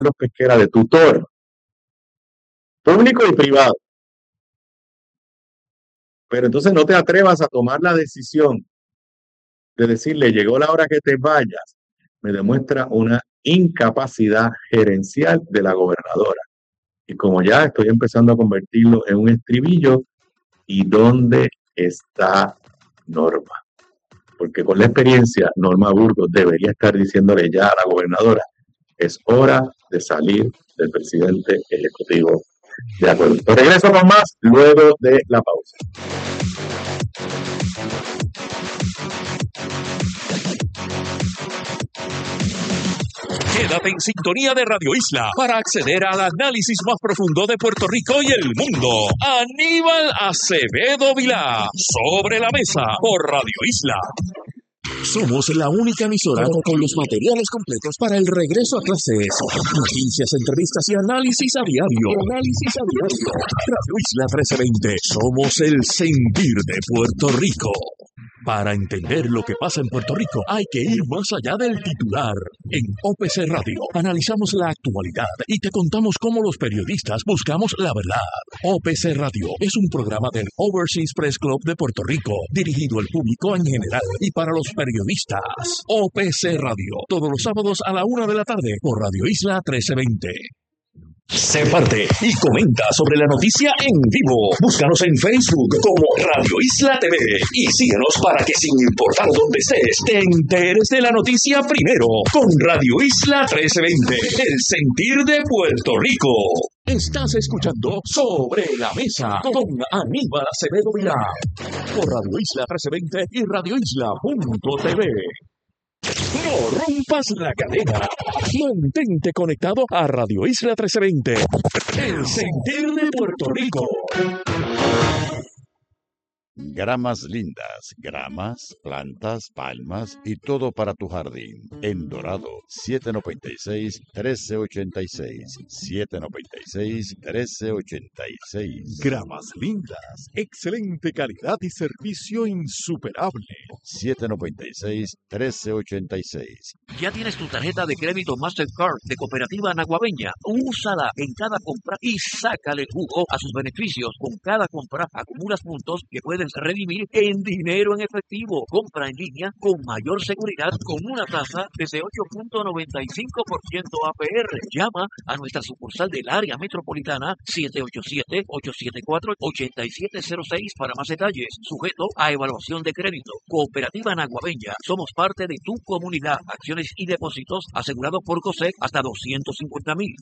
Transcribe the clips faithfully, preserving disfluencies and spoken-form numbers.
Carlos Pesquera de tutor, público y privado. Pero entonces no te atrevas a tomar la decisión de decirle, llegó la hora que te vayas, me demuestra una incapacidad gerencial de la gobernadora. Y como ya estoy empezando a convertirlo en un estribillo, ¿y dónde está Norma? Porque con la experiencia, Norma Burgos debería estar diciéndole ya a la gobernadora, es hora de salir del presidente ejecutivo de acuerdo. Pues regreso con más luego de la pausa. Quédate en sintonía de Radio Isla para acceder al análisis más profundo de Puerto Rico y el mundo. Aníbal Acevedo Vilá, Sobre la Mesa, por Radio Isla. Somos la única emisora con los materiales completos para el regreso a clases. Noticias, entrevistas y análisis a diario. Análisis a diario. Radio Isla trece veinte. Somos el sentir de Puerto Rico. Para entender lo que pasa en Puerto Rico, hay que ir más allá del titular. En O P C Radio analizamos la actualidad y te contamos cómo los periodistas buscamos la verdad. O P C Radio es un programa del Overseas Press Club de Puerto Rico, dirigido al público en general y para los periodistas. O P C Radio, todos los sábados a la una de la tarde por Radio Isla trece veinte. Sé parte y comenta sobre la noticia en vivo. Búscanos en Facebook como Radio Isla T V y síguenos para que sin importar dónde estés, te enteres de la noticia primero con Radio Isla trece veinte, el sentir de Puerto Rico. Estás escuchando Sobre la Mesa con Aníbal Acevedo Vilá por Radio Isla trece veinte y Radio Isla punto t v. No rompas la cadena. Mantente conectado a Radio Isla trece veinte, el sentir de Puerto Rico. Gramas lindas, gramas, plantas, palmas y todo para tu jardín. En Dorado, siete noventa y seis, trece ochenta y seis. siete noventa y seis, trece ochenta y seis. Gramas lindas, excelente calidad y servicio insuperable. siete noventa y seis, trece ochenta y seis. ¿Ya tienes tu tarjeta de crédito Mastercard de Cooperativa Naguabeña? Úsala en cada compra y sácale jugo a sus beneficios. Con cada compra acumulas puntos que puedes redimir en dinero en efectivo. Compra en línea con mayor seguridad con una tasa desde ocho punto noventa y cinco por ciento A P R. Llama a nuestra sucursal del área metropolitana siete ocho siete, ocho siete cuatro, ocho siete cero seis para más detalles. Sujeto a evaluación de crédito. Cooperativa Naguabeña. Somos parte de tu comunidad. Acciones y depósitos asegurados por COSEC hasta doscientos cincuenta mil.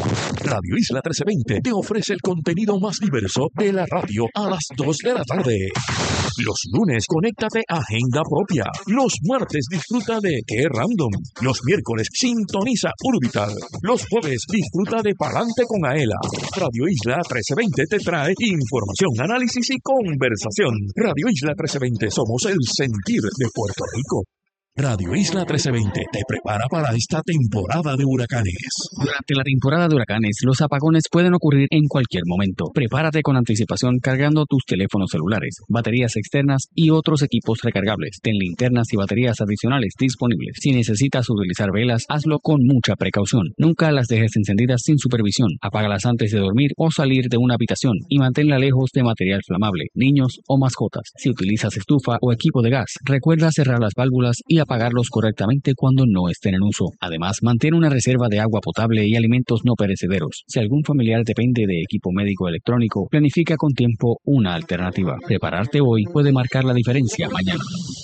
Radio Isla trece veinte te ofrece el contenido más diverso de la radio a las dos de la tarde. Los lunes, conéctate a Agenda Propia. Los martes, disfruta de Qué Random. Los miércoles, sintoniza Urbital. Los jueves, disfruta de Palante con Aela. Radio Isla trece veinte te trae información, análisis y conversación. Radio Isla trece veinte, somos el sentir de Puerto Rico. Radio Isla trece veinte te prepara para esta temporada de huracanes. Durante la temporada de huracanes, los apagones pueden ocurrir en cualquier momento. Prepárate con anticipación cargando tus teléfonos celulares, baterías externas y otros equipos recargables. Ten linternas y baterías adicionales disponibles. Si necesitas utilizar velas, hazlo con mucha precaución. Nunca las dejes encendidas sin supervisión. Apágalas antes de dormir o salir de una habitación y manténla lejos de material flamable, niños o mascotas. Si utilizas estufa o equipo de gas, recuerda cerrar las válvulas y apagarlos correctamente cuando no estén en uso. Además, mantén una reserva de agua potable y alimentos no perecederos. Si algún familiar depende de equipo médico electrónico, planifica con tiempo una alternativa. Prepararte hoy puede marcar la diferencia mañana.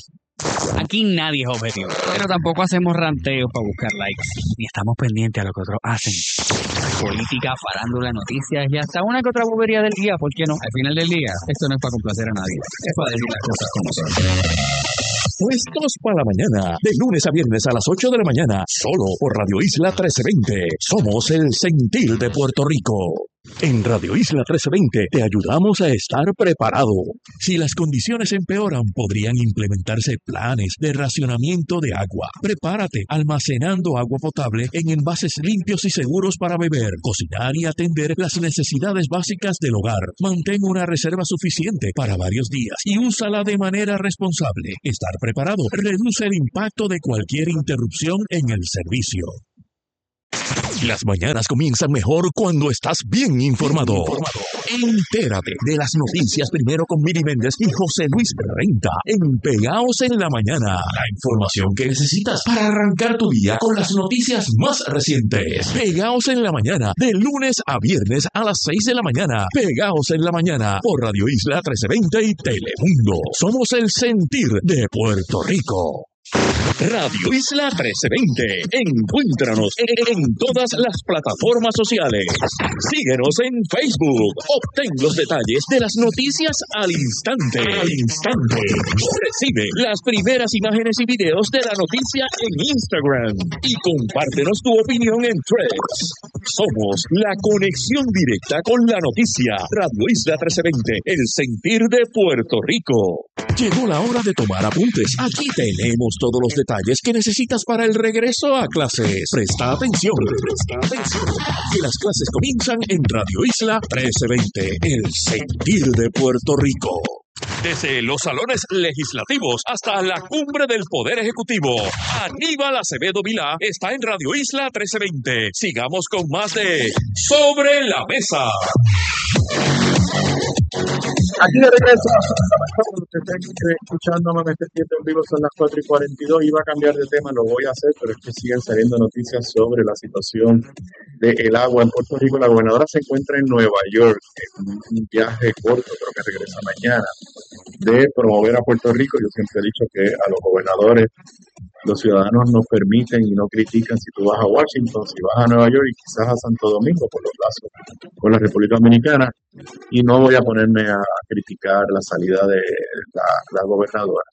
Aquí nadie es objetivo, pero tampoco hacemos ranteos para buscar likes, ni estamos pendientes a lo que otros hacen. Política, farándula, noticias y hasta una que otra bobería del día, ¿por qué no? Al final del día, esto no es para complacer a nadie, es para decir las cosas como son. Puestos para la mañana, de lunes a viernes a las ocho de la mañana, solo por Radio Isla trece veinte. Somos el sentir de Puerto Rico. En Radio Isla trece veinte te ayudamos a estar preparado. Si las condiciones empeoran, podrían implementarse planes de racionamiento de agua. Prepárate almacenando agua potable en envases limpios y seguros para beber, cocinar y atender las necesidades básicas del hogar. Mantén una reserva suficiente para varios días y úsala de manera responsable. Estar preparado reduce el impacto de cualquier interrupción en el servicio. Las mañanas comienzan mejor cuando estás bien informado. Entérate de las noticias primero con Miri Méndez y José Luis Renta en Pegaos en la Mañana. La información que necesitas para arrancar tu día con las noticias más recientes. Pegaos en la Mañana, de lunes a viernes a las seis de la mañana. Pegaos en la Mañana por Radio Isla trece veinte y Telemundo. Somos el sentir de Puerto Rico. Radio Isla trece veinte. Encuéntranos en, en todas las plataformas sociales. Síguenos en Facebook. Obtén los detalles de las noticias al instante. Al instante. Recibe las primeras imágenes y videos de la noticia en Instagram. Y compártenos tu opinión en Threads. Somos la conexión directa con la noticia. Radio Isla trece veinte. El sentir de Puerto Rico. Llegó la hora de tomar apuntes. Aquí tenemos todos los detalles que necesitas para el regreso a clases. Presta atención, presta atención. Que las clases comienzan en Radio Isla trece veinte, el sentir de Puerto Rico. Desde los salones legislativos hasta la cumbre del Poder Ejecutivo, Aníbal Acevedo Vilá está en Radio Isla trece veinte. Sigamos con más de Sobre la Mesa. Aquí de regreso, cuando te estén escuchándome este tiempo en vivo son las cuatro y cuarenta y dos, iba a cambiar de tema, lo voy a hacer, pero es que siguen saliendo noticias sobre la situación del agua en Puerto Rico. La gobernadora se encuentra en Nueva York, en un viaje corto, creo que regresa mañana, de promover a Puerto Rico. Yo siempre he dicho que a los gobernadores, los ciudadanos nos permiten y no critican si tú vas a Washington, si vas a Nueva York y quizás a Santo Domingo por los lazos con la República Dominicana, y no voy a ponerme a criticar la salida de la, la gobernadora.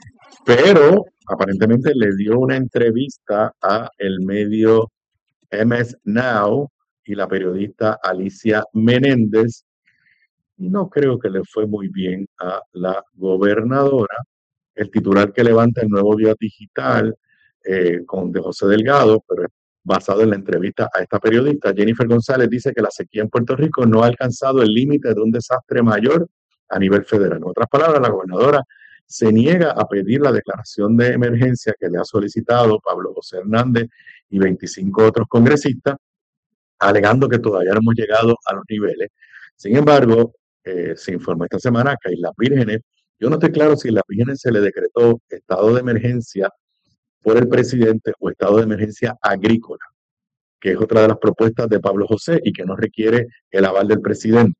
Pero aparentemente le dio una entrevista a el medio M S Now y la periodista Alicia Menéndez, y no creo que le fue muy bien a la gobernadora. El titular que levanta el Nuevo Día Digital eh, con de José Delgado, pero basado en la entrevista a esta periodista, Jennifer González, dice que la sequía en Puerto Rico no ha alcanzado el límite de un desastre mayor a nivel federal. En otras palabras, la gobernadora se niega a pedir la declaración de emergencia que le ha solicitado Pablo José Hernández y veinticinco otros congresistas, alegando que todavía no hemos llegado a los niveles. Sin embargo, eh, se informó esta semana que Islas Vírgenes, yo no estoy claro si en Islas Vírgenes se le decretó estado de emergencia por el presidente o estado de emergencia agrícola, que es otra de las propuestas de Pablo José y que no requiere el aval del presidente.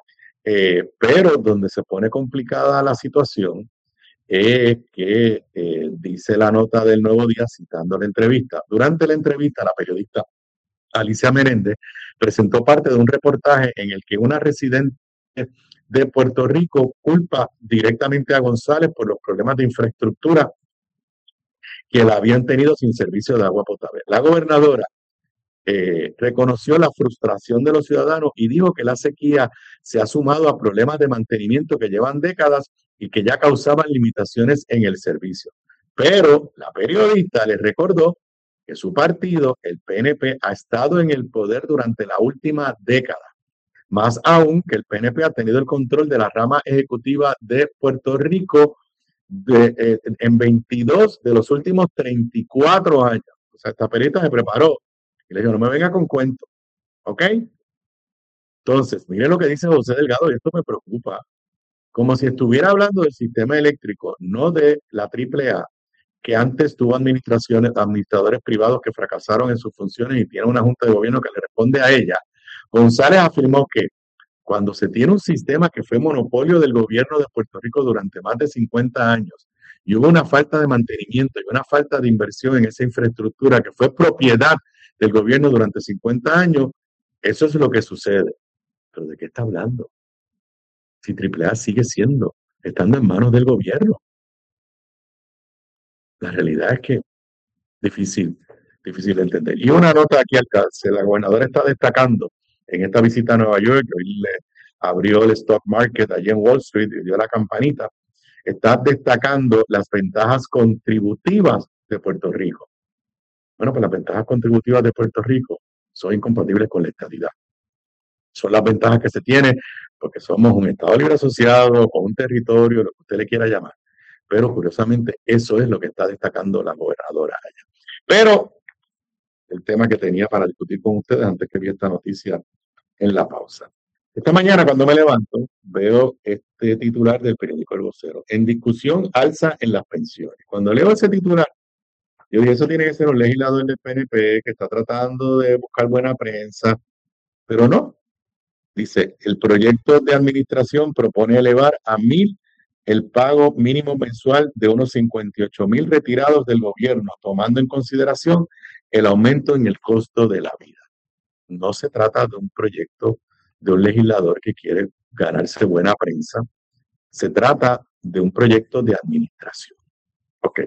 Eh, pero donde se pone complicada la situación es que eh, dice la nota del Nuevo Día, citando la entrevista. Durante la entrevista, la periodista Alicia Menéndez presentó parte de un reportaje en el que una residente de Puerto Rico culpa directamente a González por los problemas de infraestructura que la habían tenido sin servicio de agua potable. La gobernadora eh, reconoció la frustración de los ciudadanos y dijo que la sequía se ha sumado a problemas de mantenimiento que llevan décadas y que ya causaban limitaciones en el servicio. Pero la periodista les recordó que su partido, el P N P, ha estado en el poder durante la última década. Más aún que el P N P ha tenido el control de la rama ejecutiva de Puerto Rico de, eh, en veintidós de los últimos treinta y cuatro años. O sea, esta periodista se preparó y le dijo, no me venga con cuentos, ¿ok? Entonces, mire lo que dice José Delgado, y esto me preocupa. Como si estuviera hablando del sistema eléctrico, no de la triple A, que antes tuvo administraciones, administradores privados que fracasaron en sus funciones y tiene una junta de gobierno que le responde a ella. González afirmó que cuando se tiene un sistema que fue monopolio del gobierno de Puerto Rico durante más de cincuenta años y hubo una falta de mantenimiento y una falta de inversión en esa infraestructura que fue propiedad del gobierno durante cincuenta años, eso es lo que sucede. ¿Pero de qué está hablando? Si triple A sigue siendo, estando en manos del gobierno. La realidad es que difícil, difícil de entender. Y una nota aquí al calce, la gobernadora está destacando en esta visita a Nueva York, que hoy le abrió el stock market allí en Wall Street y dio la campanita, está destacando las ventajas contributivas de Puerto Rico. Bueno, pues las ventajas contributivas de Puerto Rico son incompatibles con la estadidad. Son las ventajas que se tiene porque somos un Estado libre asociado, con un territorio, lo que usted le quiera llamar. Pero curiosamente eso es lo que está destacando la gobernadora allá. Pero el tema que tenía para discutir con ustedes antes que vi esta noticia en la pausa. Esta mañana cuando me levanto veo este titular del periódico El Vocero. En discusión alza en las pensiones. Cuando leo ese titular, yo dije, eso tiene que ser un legislador del P N P que está tratando de buscar buena prensa, pero no. Dice, el proyecto de administración propone elevar a mil el pago mínimo mensual de unos cincuenta y ocho mil retirados del gobierno, tomando en consideración el aumento en el costo de la vida. No se trata de un proyecto de un legislador que quiere ganarse buena prensa. Se trata de un proyecto de administración. Ok.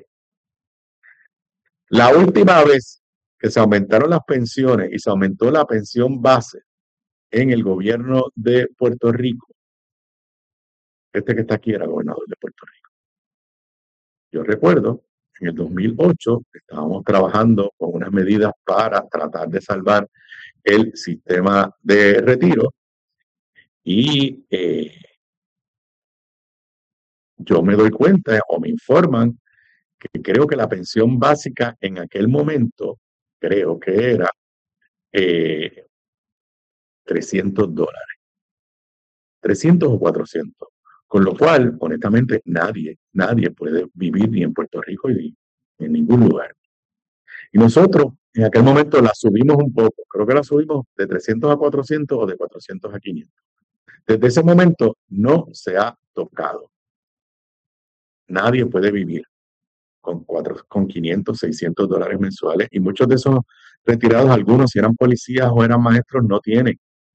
La última vez que se aumentaron las pensiones y se aumentó la pensión base en el gobierno de Puerto Rico, este que está aquí era gobernador de Puerto Rico. Yo recuerdo, en el dos mil ocho estábamos trabajando con unas medidas para tratar de salvar el sistema de retiro y eh, yo me doy cuenta o me informan que creo que la pensión básica en aquel momento, creo que era eh, trescientos dólares, trescientos o cuatrocientos. Con lo cual, honestamente, nadie, nadie puede vivir ni en Puerto Rico ni en ningún lugar. Y nosotros en aquel momento la subimos un poco, creo que la subimos de trescientos a cuatrocientos o de cuatrocientos a quinientos. Desde ese momento no se ha tocado. Nadie puede vivir con, cuatro, con quinientos, seiscientos dólares mensuales y muchos de esos retirados, algunos si eran policías o eran maestros, no tienen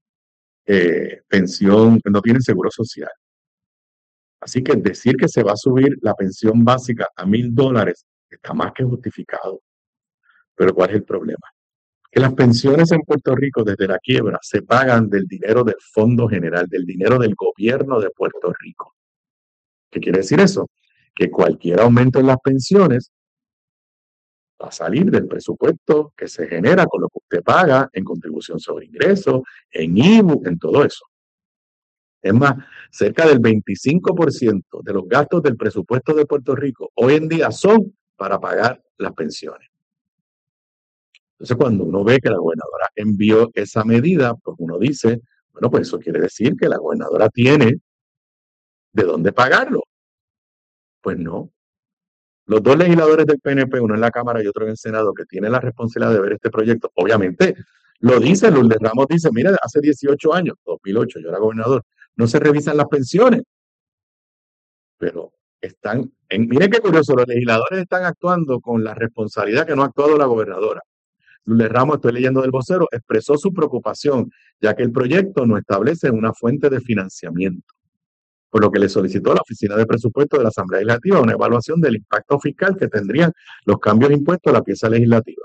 eh, pensión, no tienen seguro social. Así que decir que se va a subir la pensión básica a mil dólares está más que justificado. Pero ¿cuál es el problema? Que las pensiones en Puerto Rico desde la quiebra se pagan del dinero del Fondo General, del dinero del gobierno de Puerto Rico. ¿Qué quiere decir eso? Que cualquier aumento en las pensiones va a salir del presupuesto que se genera con lo que usted paga en contribución sobre ingresos, en I B U, en todo eso. Es más, cerca del veinticinco por ciento de los gastos del presupuesto de Puerto Rico hoy en día son para pagar las pensiones. Entonces, cuando uno ve que la gobernadora envió esa medida, pues uno dice, bueno, pues eso quiere decir que la gobernadora tiene de dónde pagarlo. Pues no. Los dos legisladores del P N P, uno en la Cámara y otro en el Senado, que tienen la responsabilidad de ver este proyecto, obviamente lo dice, Lourdes Ramos dice, mire, hace dieciocho años, dos mil ocho, yo era gobernador, no se revisan las pensiones. Pero están, en, miren qué curioso, los legisladores están actuando con la responsabilidad que no ha actuado la gobernadora. Lourdes Ramos, estoy leyendo del Vocero, expresó su preocupación, ya que el proyecto no establece una fuente de financiamiento, por lo que le solicitó a la Oficina de Presupuesto de la Asamblea Legislativa una evaluación del impacto fiscal que tendrían los cambios impuestos a la pieza legislativa.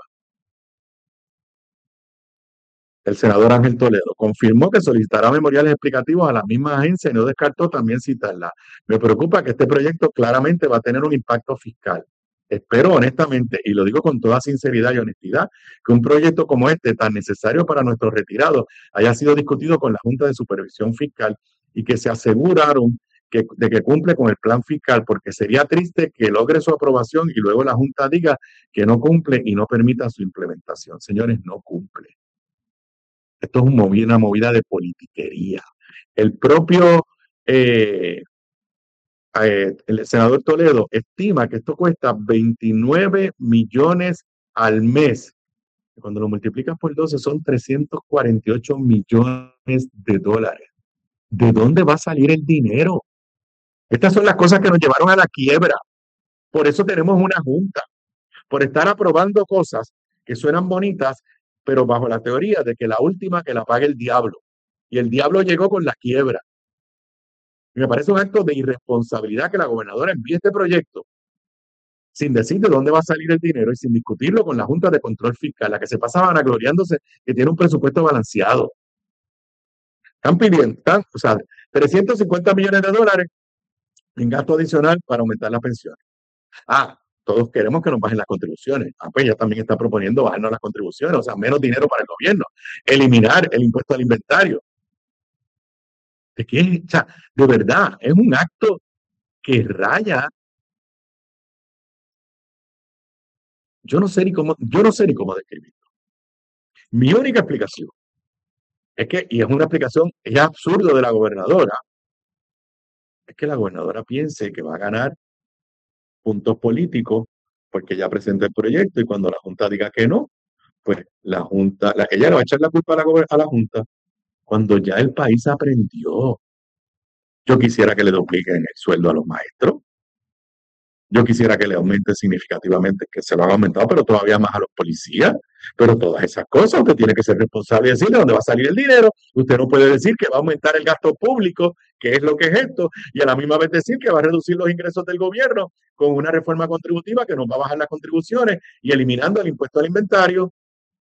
El senador Ángel Toledo confirmó que solicitará memoriales explicativos a las mismas agencias y no descartó también citarlas. Me preocupa que este proyecto claramente va a tener un impacto fiscal. Espero honestamente, y lo digo con toda sinceridad y honestidad, que un proyecto como este, tan necesario para nuestros retirados, haya sido discutido con la Junta de Supervisión Fiscal y que se aseguraron que, de que cumple con el plan fiscal, porque sería triste que logre su aprobación y luego la Junta diga que no cumple y no permita su implementación. Señores, no cumple. Esto es una movida de politiquería. El propio eh, eh, el senador Toledo estima que esto cuesta veintinueve millones al mes. Cuando lo multiplicas por doce son trescientos cuarenta y ocho millones de dólares. ¿De dónde va a salir el dinero? Estas son las cosas que nos llevaron a la quiebra. Por eso tenemos una junta. Por estar aprobando cosas que suenan bonitas, pero bajo la teoría de que la última que la pague el diablo. Y el diablo llegó con la quiebra. Y me parece un acto de irresponsabilidad que la gobernadora envíe este proyecto sin decir de dónde va a salir el dinero y sin discutirlo con la Junta de Control Fiscal, la que se pasa vanagloriándose que tiene un presupuesto balanceado. Están pidiendo, están, o sea, trescientos cincuenta millones de dólares en gasto adicional para aumentar las pensiones. Ah, todos queremos que nos bajen las contribuciones. Ah, pues ella también está proponiendo bajarnos las contribuciones, o sea, menos dinero para el gobierno. Eliminar el impuesto al inventario. ¿De qué? O sea, de verdad, es un acto que raya. Yo no sé ni cómo, yo no sé ni cómo describirlo. Mi única explicación es que, y es una explicación, es absurdo de la gobernadora, es que la gobernadora piense que va a ganar puntos políticos porque ella presenta el proyecto y cuando la Junta diga que no, pues la Junta, la, ella le va a echar la culpa a la, a la Junta cuando ya el país aprendió. Yo quisiera que le dupliquen el sueldo a los maestros. Yo quisiera que le aumente significativamente, que se lo haga aumentado, pero todavía más a los policías. Pero todas esas cosas, usted tiene que ser responsable y decirle dónde va a salir el dinero. Usted no puede decir que va a aumentar el gasto público, que es lo que es esto, y a la misma vez decir que va a reducir los ingresos del gobierno con una reforma contributiva que nos va a bajar las contribuciones y eliminando el impuesto al inventario. O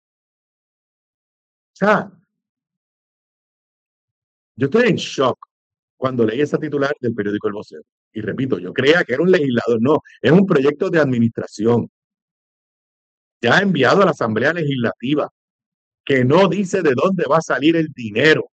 sea, yo estoy en shock cuando leí esa titular del periódico El Vocero. Y repito, yo creía que era un legislador. No, es un proyecto de administración ya enviado a la Asamblea Legislativa que no dice de dónde va a salir el dinero.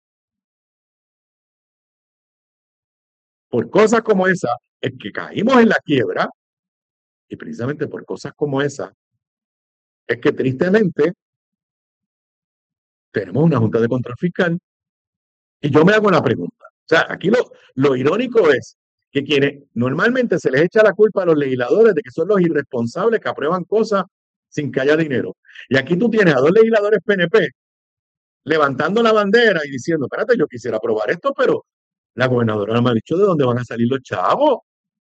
Por cosas como esa es que caímos en la quiebra y precisamente por cosas como esa es que tristemente tenemos una Junta de Control Fiscal y yo me hago una pregunta. O sea, aquí lo, lo irónico es que quienes normalmente se les echa la culpa a los legisladores de que son los irresponsables que aprueban cosas sin que haya dinero. Y aquí tú tienes a dos legisladores P N P levantando la bandera y diciendo, espérate, yo quisiera aprobar esto, pero la gobernadora no me ha dicho de dónde van a salir los chavos.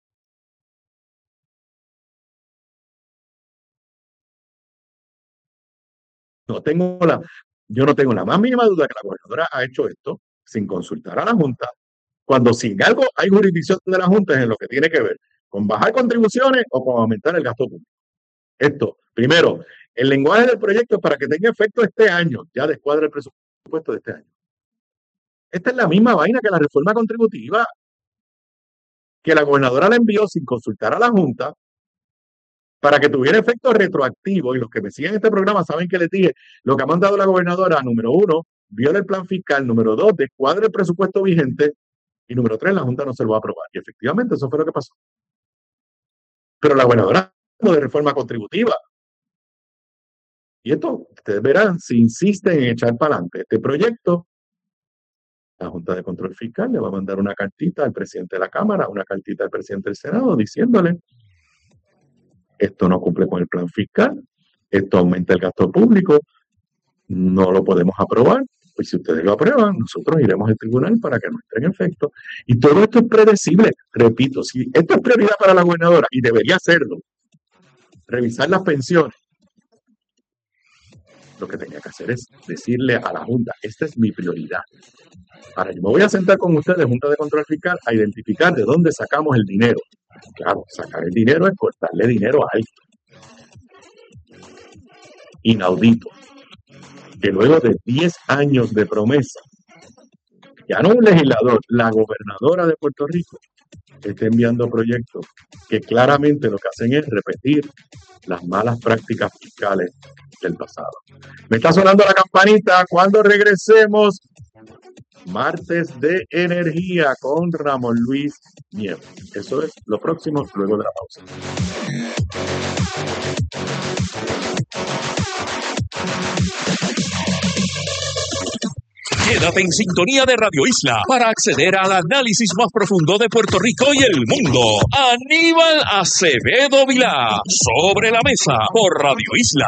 No tengo la, yo no tengo la más mínima duda que la gobernadora ha hecho esto sin consultar a la Junta, cuando sin algo hay jurisdicción de la Junta en lo que tiene que ver con bajar contribuciones o con aumentar el gasto público. Esto, primero, el lenguaje del proyecto es para que tenga efecto este año, ya descuadra el presupuesto de este año. Esta es la misma vaina que la reforma contributiva, que la gobernadora la envió sin consultar a la Junta para que tuviera efecto retroactivo. Y los que me siguen este programa saben que les dije, lo que ha mandado la gobernadora, número uno, viola el plan fiscal, número dos, descuadra el presupuesto vigente, y número tres, la Junta no se lo va a aprobar. Y efectivamente, eso fue lo que pasó. Pero la gobernadora no de reforma contributiva. Y esto, ustedes verán, si insisten en echar para adelante este proyecto, la Junta de Control Fiscal le va a mandar una cartita al presidente de la Cámara, una cartita al presidente del Senado, diciéndole, esto no cumple con el plan fiscal, esto aumenta el gasto público, no lo podemos aprobar, pues si ustedes lo aprueban, nosotros iremos al tribunal para que no entre en efecto. Y todo esto es predecible, repito, si esto es prioridad para la gobernadora, y debería serlo, revisar las pensiones, lo que tenía que hacer es decirle a la Junta, esta es mi prioridad. Ahora, yo me voy a sentar con ustedes, Junta de Control Fiscal, a identificar de dónde sacamos el dinero. Claro, sacar el dinero es cortarle dinero a alguien. Inaudito. Que luego de diez años de promesa, ya no un legislador, la gobernadora de Puerto Rico está enviando proyectos que claramente lo que hacen es repetir las malas prácticas fiscales del pasado. Me está sonando la campanita. Cuando regresemos, martes de energía con Ramón Luis Nieves. Eso es lo próximo luego de la pausa. Quédate en sintonía de Radio Isla para acceder al análisis más profundo de Puerto Rico y el mundo. Aníbal Acevedo Vilá, Sobre la Mesa, por Radio Isla.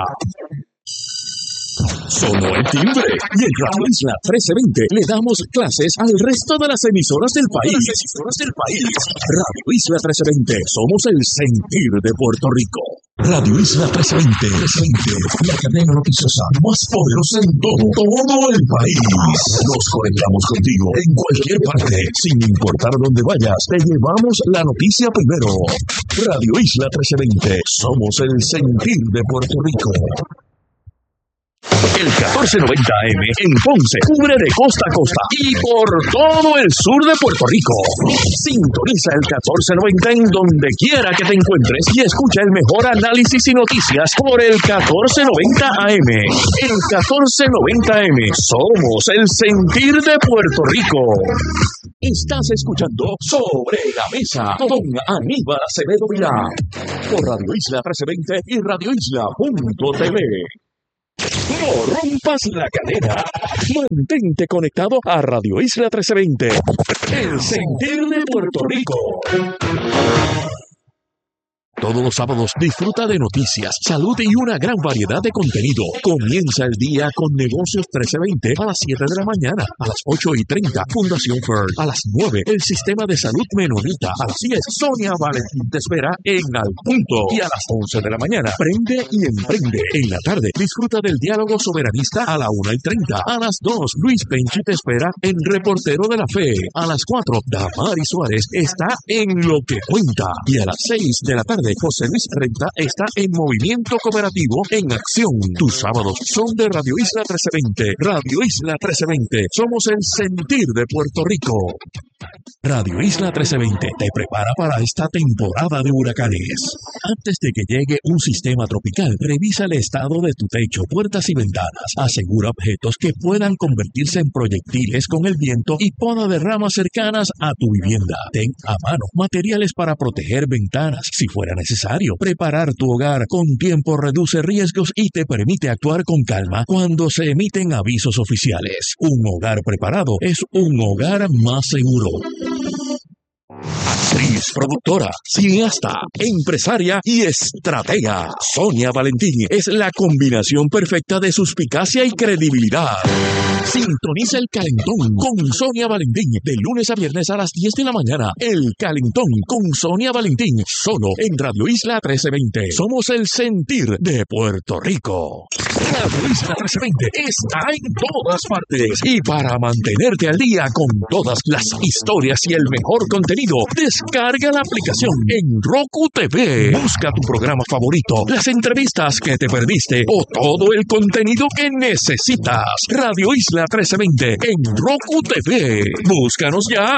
Sonó el timbre y en Radio Isla trece veinte le damos clases al resto de las emisoras del país. Emisoras del país. Radio Isla trece veinte, somos el sentir de Puerto Rico. Radio Isla trece veinte, la cadena noticiosa más poderosa en todo, todo el país. Nos conectamos contigo en cualquier parte, sin importar dónde vayas. Te llevamos la noticia primero. Radio Isla trece veinte, somos el sentir de Puerto Rico. El catorce noventa A M en Ponce cubre de costa a costa y por todo el sur de Puerto Rico. Sintoniza el catorce noventa en donde quiera que te encuentres y escucha el mejor análisis y noticias por el catorce noventa A M. El catorce noventa A M, somos el sentir de Puerto Rico. Estás escuchando Sobre la Mesa con Aníbal Acevedo Vilá por Radio Isla trece veinte y Radio Isla punto T V. No rompas la cadena. Mantente conectado a Radio Isla trece veinte. El sentir de Puerto Rico. Todos los sábados disfruta de noticias, salud y una gran variedad de contenido. Comienza el día con Negocios trece veinte a las siete de la mañana, a las ocho y treinta, Fundación Fern, a las nueve, el Sistema de Salud Menonita, a las diez, Sonia Valentín te espera en Al Punto, y a las once de la mañana, Prende y Emprende. En la tarde, disfruta del diálogo soberanista a la una y treinta, a las dos, Luis Penchi te espera en Reportero de la Fe, a las cuatro, Damari Suárez está en Lo que Cuenta, y a las seis de la tarde, José Luis Renta está en Movimiento Cooperativo en Acción. Tus sábados son de Radio Isla trece veinte. Radio Isla trece veinte. Somos el sentir de Puerto Rico. Radio Isla trece veinte te prepara para esta temporada de huracanes. Antes de que llegue un sistema tropical, revisa el estado de tu techo, puertas y ventanas. Asegura objetos que puedan convertirse en proyectiles con el viento y poda de ramas cercanas a tu vivienda. Ten a mano materiales para proteger ventanas. Si fuera necesario, preparar tu hogar con tiempo reduce riesgos y te permite actuar con calma cuando se emiten avisos oficiales. Un hogar preparado es un hogar más seguro. Actriz, productora, cineasta, empresaria y estratega. Sonia Valentín es la combinación perfecta de suspicacia y credibilidad. Sintoniza El Calentón con Sonia Valentín de lunes a viernes a las diez de la mañana. El Calentón con Sonia Valentín, solo en Radio Isla trece veinte. Somos el sentir de Puerto Rico. Radio Isla trece veinte está en todas partes. Y para mantenerte al día con todas las historias y el mejor contenido, descarga la aplicación en Roku T V. Busca tu programa favorito, las entrevistas que te perdiste o todo el contenido que necesitas. Radio Isla trece veinte en Roku T V. Búscanos ya.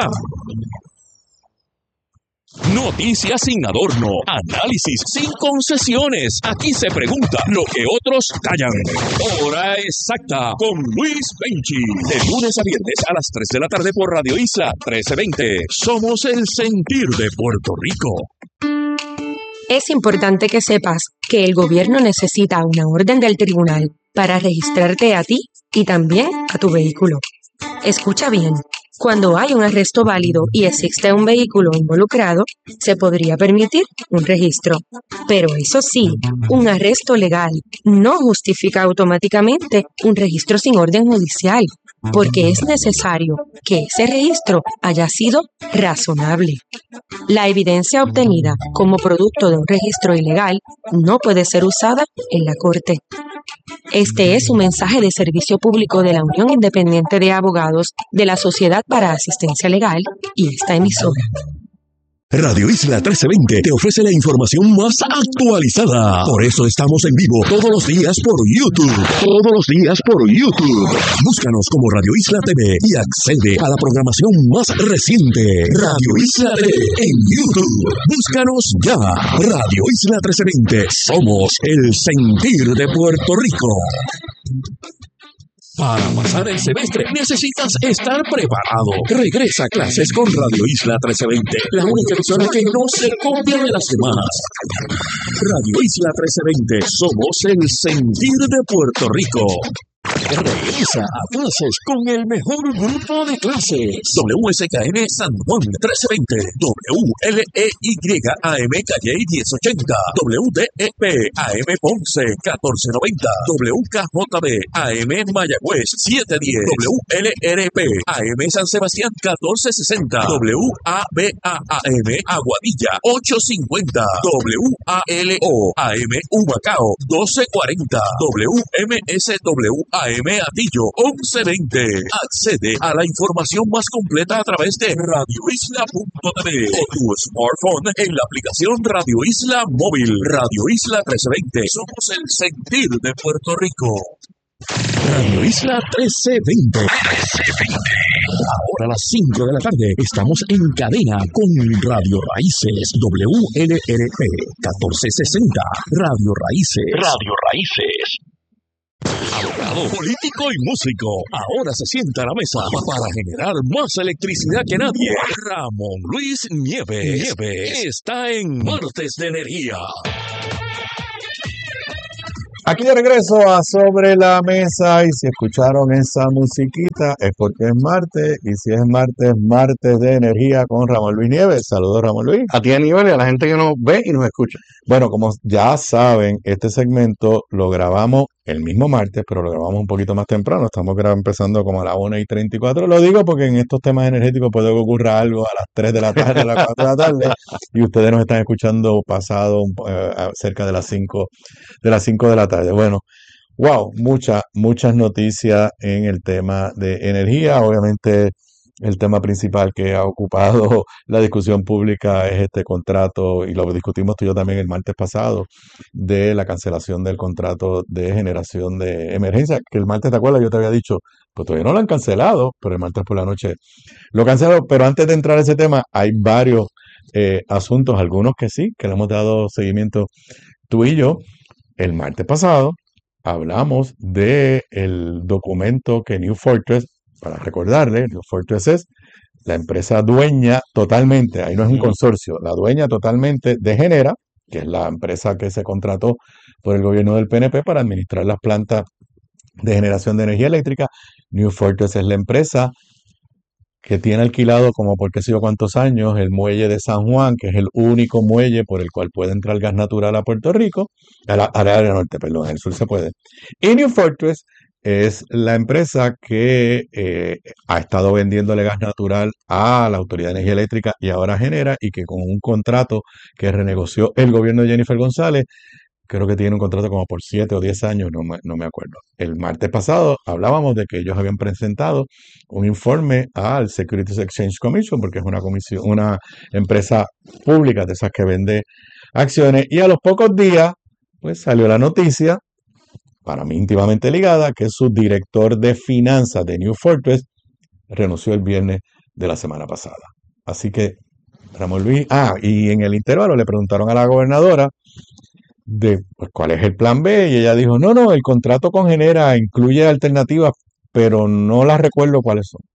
Noticias sin adorno, análisis sin concesiones. Aquí se pregunta lo que otros callan. Hora exacta con Luis Penchi. De lunes a viernes a las tres de la tarde por Radio Isla trece veinte. Somos el sentir de Puerto Rico. Es importante que sepas que el gobierno necesita una orden del tribunal para registrarte a ti y también a tu vehículo. Escucha bien. Cuando hay un arresto válido y existe un vehículo involucrado, se podría permitir un registro. Pero eso sí, un arresto legal no justifica automáticamente un registro sin orden judicial, porque es necesario que ese registro haya sido razonable. La evidencia obtenida como producto de un registro ilegal no puede ser usada en la corte. Este es un mensaje de servicio público de la Unión Independiente de Abogados de la Sociedad para Asistencia Legal y esta emisora. Radio Isla trece veinte te ofrece la información más actualizada. Por eso estamos en vivo todos los días por YouTube. Todos los días por YouTube. Búscanos como Radio Isla T V y accede a la programación más reciente. Radio Isla T V en YouTube. Búscanos ya. Radio Isla trece veinte. Somos el sentir de Puerto Rico. Para pasar el semestre necesitas estar preparado. Regresa a clases con Radio Isla trece veinte, la única emisora que no se copia de las demás. Radio Isla trece veinte, somos el sentir de Puerto Rico. Regresa a clases con el mejor grupo de clases. W S K N San Juan trece veinte, W L E Y A M Calle diez ochenta, W D E P A M Ponce catorce noventa, W K J B A M Mayagüez siete diez, W L R P A M San Sebastián catorce sesenta, W A B A A M Aguadilla ocho cincuenta, W A L O A M Humacao doce cuarenta, W M S W A M Atillo once veinte. Accede a la información más completa a través de radio isla punto t v o tu smartphone en la aplicación Radio Isla Móvil. Radio Isla trece veinte. Somos el sentir de Puerto Rico. Radio Isla trece veinte. Ahora a las cinco de la tarde estamos en cadena con Radio Raíces W L R P catorce sesenta. Radio Raíces. Radio Raíces. Abogado, político y músico. Ahora se sienta a la mesa para generar más electricidad que nadie. Ramón Luis Nieves, Nieves está en Martes de Energía. Aquí de regreso a Sobre la Mesa, y si escucharon esa musiquita es porque es martes, y si es martes, martes de energía con Ramón Luis Nieves. Saludos, Ramón Luis. A ti, Aníbal, y a la gente que nos ve y nos escucha. Bueno, como ya saben, este segmento lo grabamos el mismo martes, pero lo grabamos un poquito más temprano. Estamos gra- empezando como a las una y treinta y cuatro. Lo digo porque en estos temas energéticos puede que ocurra algo a las tres de la tarde, a las cuatro de la tarde, y ustedes nos están escuchando pasado un po- eh, a- cerca de las cinco de las cinco de la tarde. Bueno, wow, muchas, muchas noticias en el tema de energía. Obviamente, el tema principal que ha ocupado la discusión pública es este contrato, y lo discutimos tú y yo también el martes pasado, de la cancelación del contrato de generación de emergencia, que el martes, ¿te acuerdas? Yo te había dicho, pues todavía no lo han cancelado, pero el martes por la noche lo cancelaron. Pero antes de entrar a ese tema, hay varios eh, asuntos, algunos que sí, que le hemos dado seguimiento tú y yo. El martes pasado hablamos de el documento que New Fortress, para recordarle, New Fortress es la empresa dueña totalmente, ahí no es un Ujú. consorcio, la dueña totalmente de Genera, que es la empresa que se contrató por el gobierno del P N P para administrar las plantas de generación de energía eléctrica. New Fortress es la empresa que tiene alquilado como por qué sé yo cuántos años el muelle de San Juan, que es el único muelle por el cual puede entrar gas natural a Puerto Rico, a la, al área norte, perdón, en el sur se puede. Y New Fortress es la empresa que eh, ha estado vendiéndole gas natural a la Autoridad de Energía Eléctrica y ahora Genera, y que con un contrato que renegoció el gobierno de Jennifer González, creo que tiene un contrato como por siete o diez años, no me, no me acuerdo. El martes pasado hablábamos de que ellos habían presentado un informe al Securities Exchange Commission, porque es una comisión, una empresa pública de esas que vende acciones, y a los pocos días, pues salió la noticia, para mí íntimamente ligada, que su director de finanzas de New Fortress renunció el viernes de la semana pasada. Así que, Ramón Luis, ah, y en el intervalo le preguntaron a la gobernadora de pues, cuál es el plan B, y ella dijo, no, no, el contrato con Genera incluye alternativas, pero no las recuerdo cuáles son.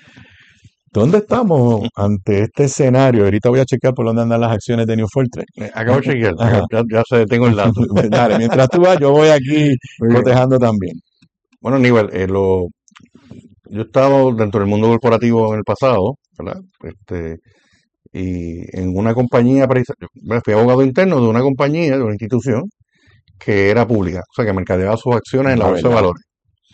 ¿Dónde estamos ante este escenario? Ahorita voy a checar por dónde andan las acciones de New Fortress. Eh, Acabo de chequear, Ajá. ya, ya sé, tengo el dato. Dale, mientras tú vas, yo voy aquí Muy bien. cotejando también. Bueno, Aníbal, eh, lo, yo he estado dentro del mundo corporativo en el pasado, ¿verdad? Este, y en una compañía, precisa- bueno, fui abogado interno de una compañía, de una institución que era pública, o sea, que mercadeaba sus acciones en la Ah, bolsa de ¿verdad? valores.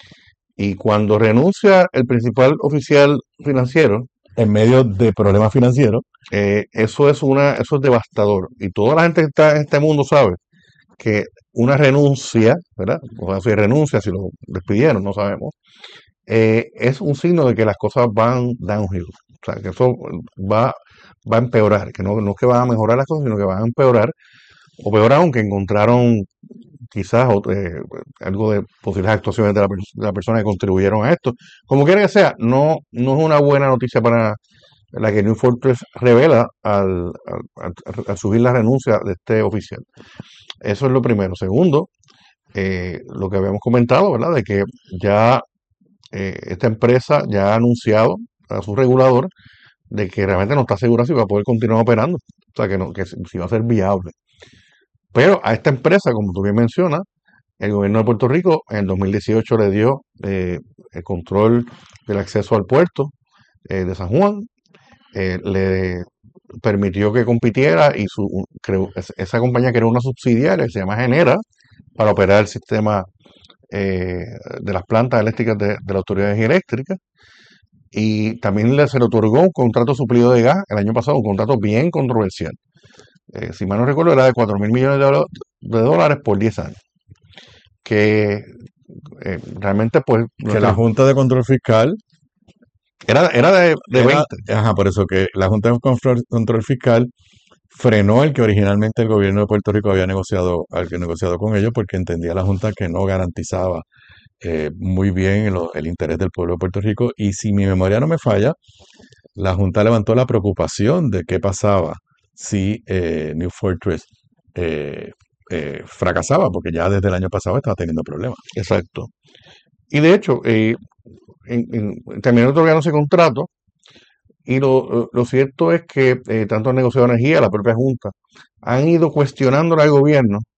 Y cuando renuncia el principal oficial financiero, En medio de problemas financieros, eh, eso es una, eso es devastador. Y toda la gente que está en este mundo sabe que una renuncia, ¿verdad? O sea, si renuncia, si lo despidieron, no sabemos, eh, es un signo de que las cosas van downhill. O sea, que eso va, va a empeorar, que no, no es que van a mejorar las cosas, sino que van a empeorar, o peor aún, que encontraron quizás ot- eh, algo de posibles actuaciones de la, pers- de la persona que contribuyeron a esto. Como quiera que sea, no, no es una buena noticia para la que New Fortress revela al, al, al- al subir la renuncia de este oficial. Eso es lo primero. Segundo, eh, lo que habíamos comentado, ¿verdad? De que ya eh, esta empresa ya ha anunciado a su regulador de que realmente no está segura si va a poder continuar operando. O sea, que, no, que si si va a ser viable. Pero a esta empresa, como tú bien mencionas, el gobierno de Puerto Rico en el dos mil dieciocho le dio eh, el control del acceso al puerto eh, de San Juan, eh, le permitió que compitiera y su, un- creó- es- esa compañía creó una subsidiaria que se llama Genera para operar el sistema eh, de las plantas eléctricas de, de la Autoridad de Energía Eléctrica. Y también le, se le otorgó un contrato suplido de gas el año pasado, un contrato bien controversial. Eh, si mal no recuerdo, era de cuatro mil millones de, dola- de dólares por diez años. Que eh, realmente, pues, no que la te- Junta de Control Fiscal era, era de, de era, veinte. ajá, por eso que la Junta de Control, Control Fiscal frenó el que originalmente el gobierno de Puerto Rico había negociado, al que negociado con ellos, porque entendía la Junta que no garantizaba eh, muy bien lo- el interés del pueblo de Puerto Rico. Y si mi memoria no me falla, la Junta levantó la preocupación de qué pasaba si eh, New Fortress eh, eh, fracasaba, porque ya desde el año pasado estaba teniendo problemas. Exacto. Y de hecho, eh, en, en, terminó otorgando ese contrato. Y lo, lo- lo cierto es que eh, tanto el negociado de energía, la propia Junta, han ido cuestionando al gobierno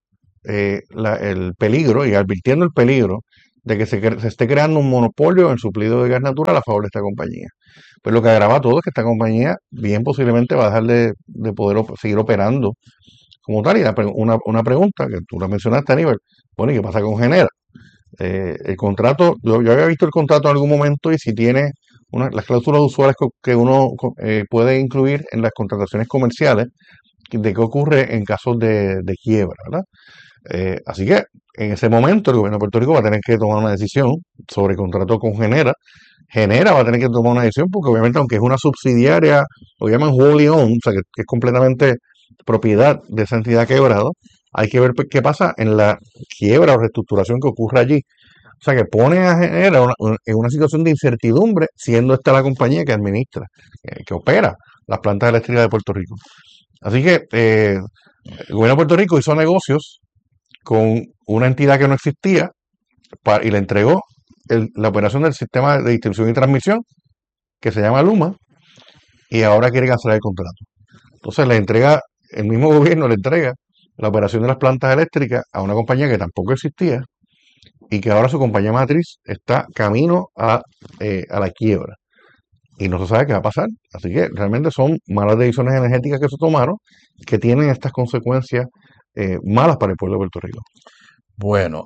eh, la- el peligro y advirtiendo el peligro de que se, cre- se esté creando un monopolio en el suplido de gas natural a favor de esta compañía. Pues lo que agrava todo es que esta compañía bien posiblemente va a dejar de, de poder op- seguir operando como tal. Y la pre- una, una pregunta que tú la mencionaste, Aníbal, bueno, ¿y qué pasa con Genera? Eh, el contrato, yo, yo había visto el contrato en algún momento y si tiene una, las cláusulas usuales co- que uno co- eh, puede incluir en las contrataciones comerciales de qué ocurre en casos de, de quiebra, ¿verdad? Eh, así que en ese momento el gobierno de Puerto Rico va a tener que tomar una decisión sobre el contrato con Genera. Genera va a tener que tomar una decisión porque obviamente aunque es una subsidiaria, lo llaman wholly owned, o sea que, que es completamente propiedad de esa entidad quebrada, hay que ver pues, qué pasa en la quiebra o reestructuración que ocurre allí. O sea que pone a Genera una- una- en una situación de incertidumbre, siendo esta la compañía que administra, eh, que opera las plantas eléctricas de Puerto Rico. Así que eh, el gobierno de Puerto Rico hizo negocios con una entidad que no existía pa- y le entregó el- la operación del sistema de distribución y transmisión que se llama Luma y ahora quiere cancelar el contrato. Entonces le entrega, el mismo gobierno le entrega la operación de las plantas eléctricas a una compañía que tampoco existía y que ahora su compañía matriz está camino a, eh, a la quiebra y no se sabe qué va a pasar. Así que realmente son malas decisiones energéticas que se tomaron que tienen estas consecuencias eh, malas para el pueblo de Puerto Rico. Bueno,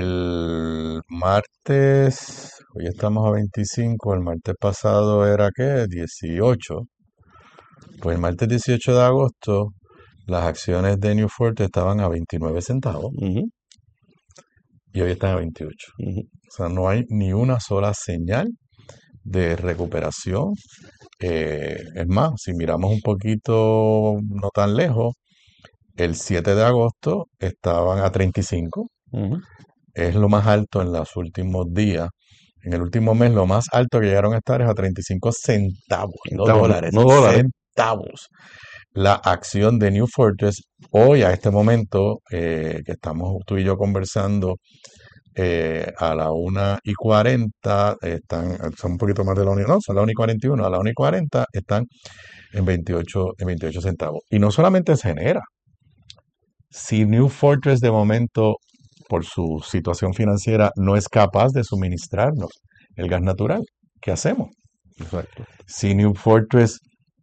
el martes, hoy estamos a veinticinco, el martes pasado era ¿qué? dieciocho. Pues el martes dieciocho de agosto las acciones de New Forte estaban a veintinueve centavos Ujú, y hoy están a veintiocho. ujú. O sea, no hay ni una sola señal de recuperación. Eh, es más, si miramos un poquito no tan lejos, el siete de agosto estaban a treinta y cinco. Ujú. Es lo más alto en los últimos días. En el último mes, lo más alto que llegaron a estar es a treinta y cinco centavos, no Centavos, no, dólares, no dólares. centavos. La acción de New Fortress, hoy a este momento eh, que estamos tú y yo conversando, eh, a la una y cuarenta, están, son un poquito más de la una, no, son la una y cuarenta y uno, a la una y cuarenta están en veintiocho, en veintiocho centavos. Y no solamente se genera, si New Fortress de momento, por su situación financiera, no es capaz de suministrarnos el gas natural, ¿qué hacemos? Exacto. Si New Fortress,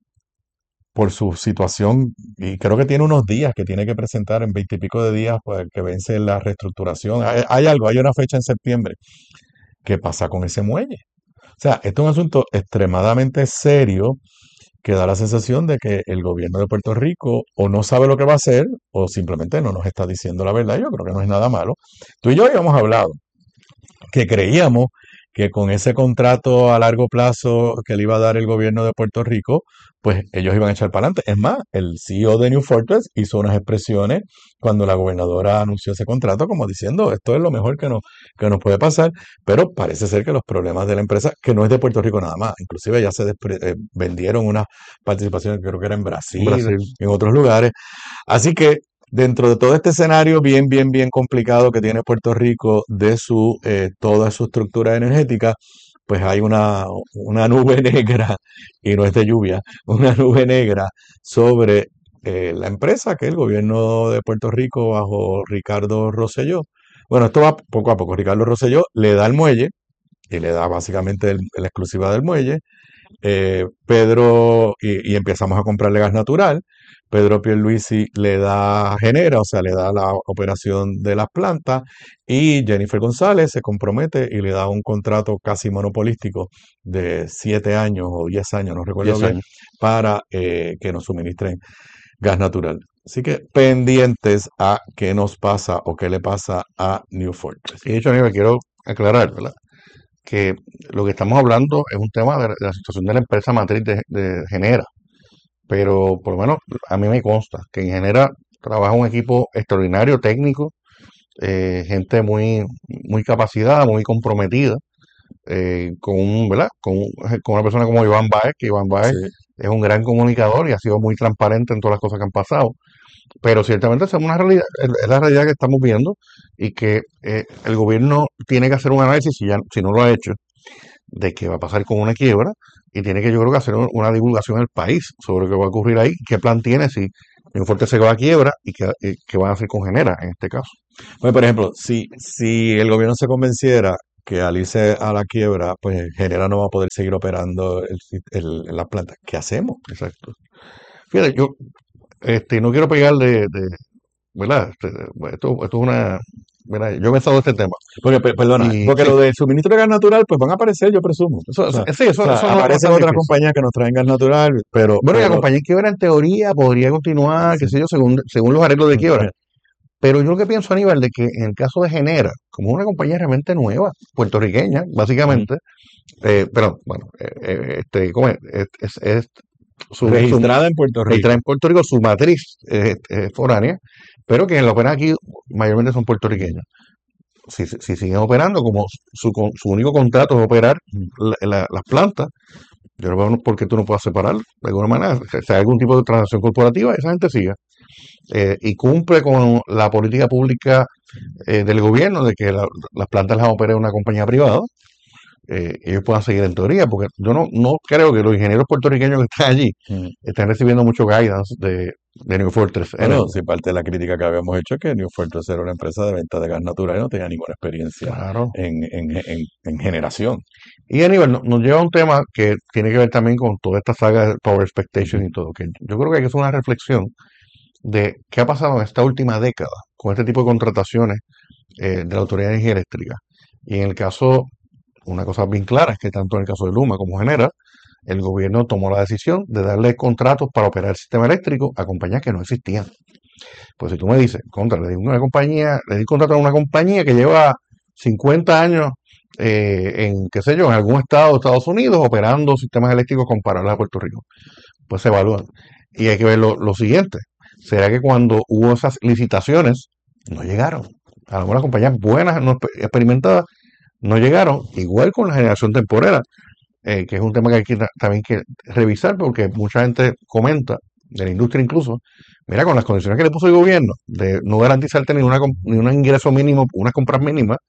por su situación, y creo que tiene unos días que tiene que presentar en veinte y pico de días, pues, que vence la reestructuración. Hay, hay algo, hay una fecha en septiembre. ¿Qué pasa con ese muelle? O sea, esto es un asunto extremadamente serio que da la sensación de que el gobierno de Puerto Rico o no sabe lo que va a hacer o simplemente no nos está diciendo la verdad. Yo creo que no es nada malo. Tú y yo habíamos hablado que creíamos que con ese contrato a largo plazo que le iba a dar el gobierno de Puerto Rico, pues ellos iban a echar para adelante. Es más, el C E O de New Fortress hizo unas expresiones cuando la gobernadora anunció ese contrato como diciendo, esto es lo mejor que nos, que nos puede pasar, pero parece ser que los problemas de la empresa, que no es de Puerto Rico nada más, inclusive ya se despre- eh, vendieron unas participaciones, creo que era en En Brasil, Brasil. en otros lugares. Así que dentro de todo este escenario bien, bien, bien complicado que tiene Puerto Rico de su, eh, toda su estructura energética, pues hay una, una nube negra, y no es de lluvia, una nube negra sobre eh, la empresa que el gobierno de Puerto Rico bajo Ricardo Rosselló. Bueno, esto va poco a poco. Ricardo Rosselló le da el muelle y le da básicamente el- la exclusiva del muelle. eh, Pedro, y, y empezamos a comprarle gas natural. Pedro Pierluisi le da Genera, o sea, le da la operación de las plantas, y Jennifer González se compromete y le da un contrato casi monopolístico de siete años o diez años, no recuerdo diez bien, años. para eh, que nos suministren gas natural. Así que pendientes a qué nos pasa o qué le pasa a New Fortress. Y de hecho, Aníbal, quiero aclarar, ¿verdad? Que lo que estamos hablando es un tema de, de la situación de la empresa matriz de, de Genera. Pero por lo menos a mí me consta que en Genera trabaja un equipo extraordinario técnico, eh, gente muy, muy capacitada, muy comprometida, eh, con un, ¿verdad? Con, un- con una persona como Iván Baez, que Iván Baez Sí. es un gran comunicador y ha sido muy transparente en todas las cosas que han pasado. Pero ciertamente esa es una realidad, es es la realidad que estamos viendo y que eh, el gobierno tiene que hacer un análisis, si, ya, si no lo ha hecho, de qué va a pasar con una quiebra y tiene que yo creo que hacer un- una divulgación al país sobre qué va a ocurrir ahí, qué plan tiene si New Fortress se va a quiebra y qué, y qué van a hacer con Genera en este caso. Bueno, por ejemplo, si, si el gobierno se convenciera que al irse a la quiebra, pues Genera no va a poder seguir operando el, el, el- las plantas, ¿qué hacemos? Exacto. Fíjate, yo este, no quiero pegarle de, ¿verdad? Este, esto, esto es una, ¿verdad? Yo he pensado en este tema. Porque, pe- perdona, Y porque sí, lo del suministro de gas natural, pues van a aparecer, yo presumo. eso, O eso- sea, sí, eso, o sea, eso no, no es aparecen tan otras difícil. compañías que nos traen gas natural, pero, Bueno, y la pero, compañía en quiebra en teoría podría continuar, qué sí. sé yo, según, según los arreglos de quiebra. Pero yo lo que pienso, Aníbal, de que en el caso de Genera, como es una compañía realmente nueva, puertorriqueña, Ujú. básicamente, eh, pero bueno, eh, eh, este, ¿cómo es? Es, es- es su, su Registrada en Puerto registrada Rico. en Puerto Rico, su matriz es, es foránea, pero que en la operan aquí mayormente son puertorriqueños. Si, si si siguen operando, como su, con- su único contrato es operar Ujú. la- la- las plantas, yo no veo por qué tú no puedas separar de alguna manera, si si hay algún tipo de transacción corporativa, esa gente siga. Eh, y cumple con la política pública eh, del gobierno de que la- las plantas las opere una compañía privada, eh, ellos puedan seguir en teoría, porque yo no, no creo que los ingenieros puertorriqueños que están allí Ujú. estén recibiendo mucho guidance de, de New Fortress Bueno, Energy. si parte de la crítica que habíamos hecho es que New Fortress era una empresa de venta de gas natural y no tenía ninguna experiencia Claro. en, en, en, en generación. Y Aníbal, no- nos lleva a un tema que tiene que ver también con toda esta saga de Power Expectation y todo, que yo creo que hay que hacer una reflexión de qué ha pasado en esta última década con este tipo de contrataciones eh, de la Autoridad de Energía Eléctrica. Y en el caso, una cosa bien clara es que tanto en el caso de Luma como Genera, el gobierno tomó la decisión de darle contratos para operar el sistema eléctrico a compañías que no existían. Pues si tú me dices, contra, le di una compañía, le di contrato a una compañía que lleva cincuenta años eh, en, qué sé yo, en algún estado de Estados Unidos operando sistemas eléctricos comparables a Puerto Rico, pues se evalúan. Y hay que ver lo, lo siguiente, ¿será que cuando hubo esas licitaciones no llegaron? Algunas compañías buenas, no exper- experimentadas, no llegaron, igual con la generación temporera, eh, que es un tema que hay que ta- también que revisar porque mucha gente comenta, de la industria incluso, mira, con las condiciones que le puso el gobierno de no garantizarte ni, una, com- ni un ingreso mínimo, unas compras mínimas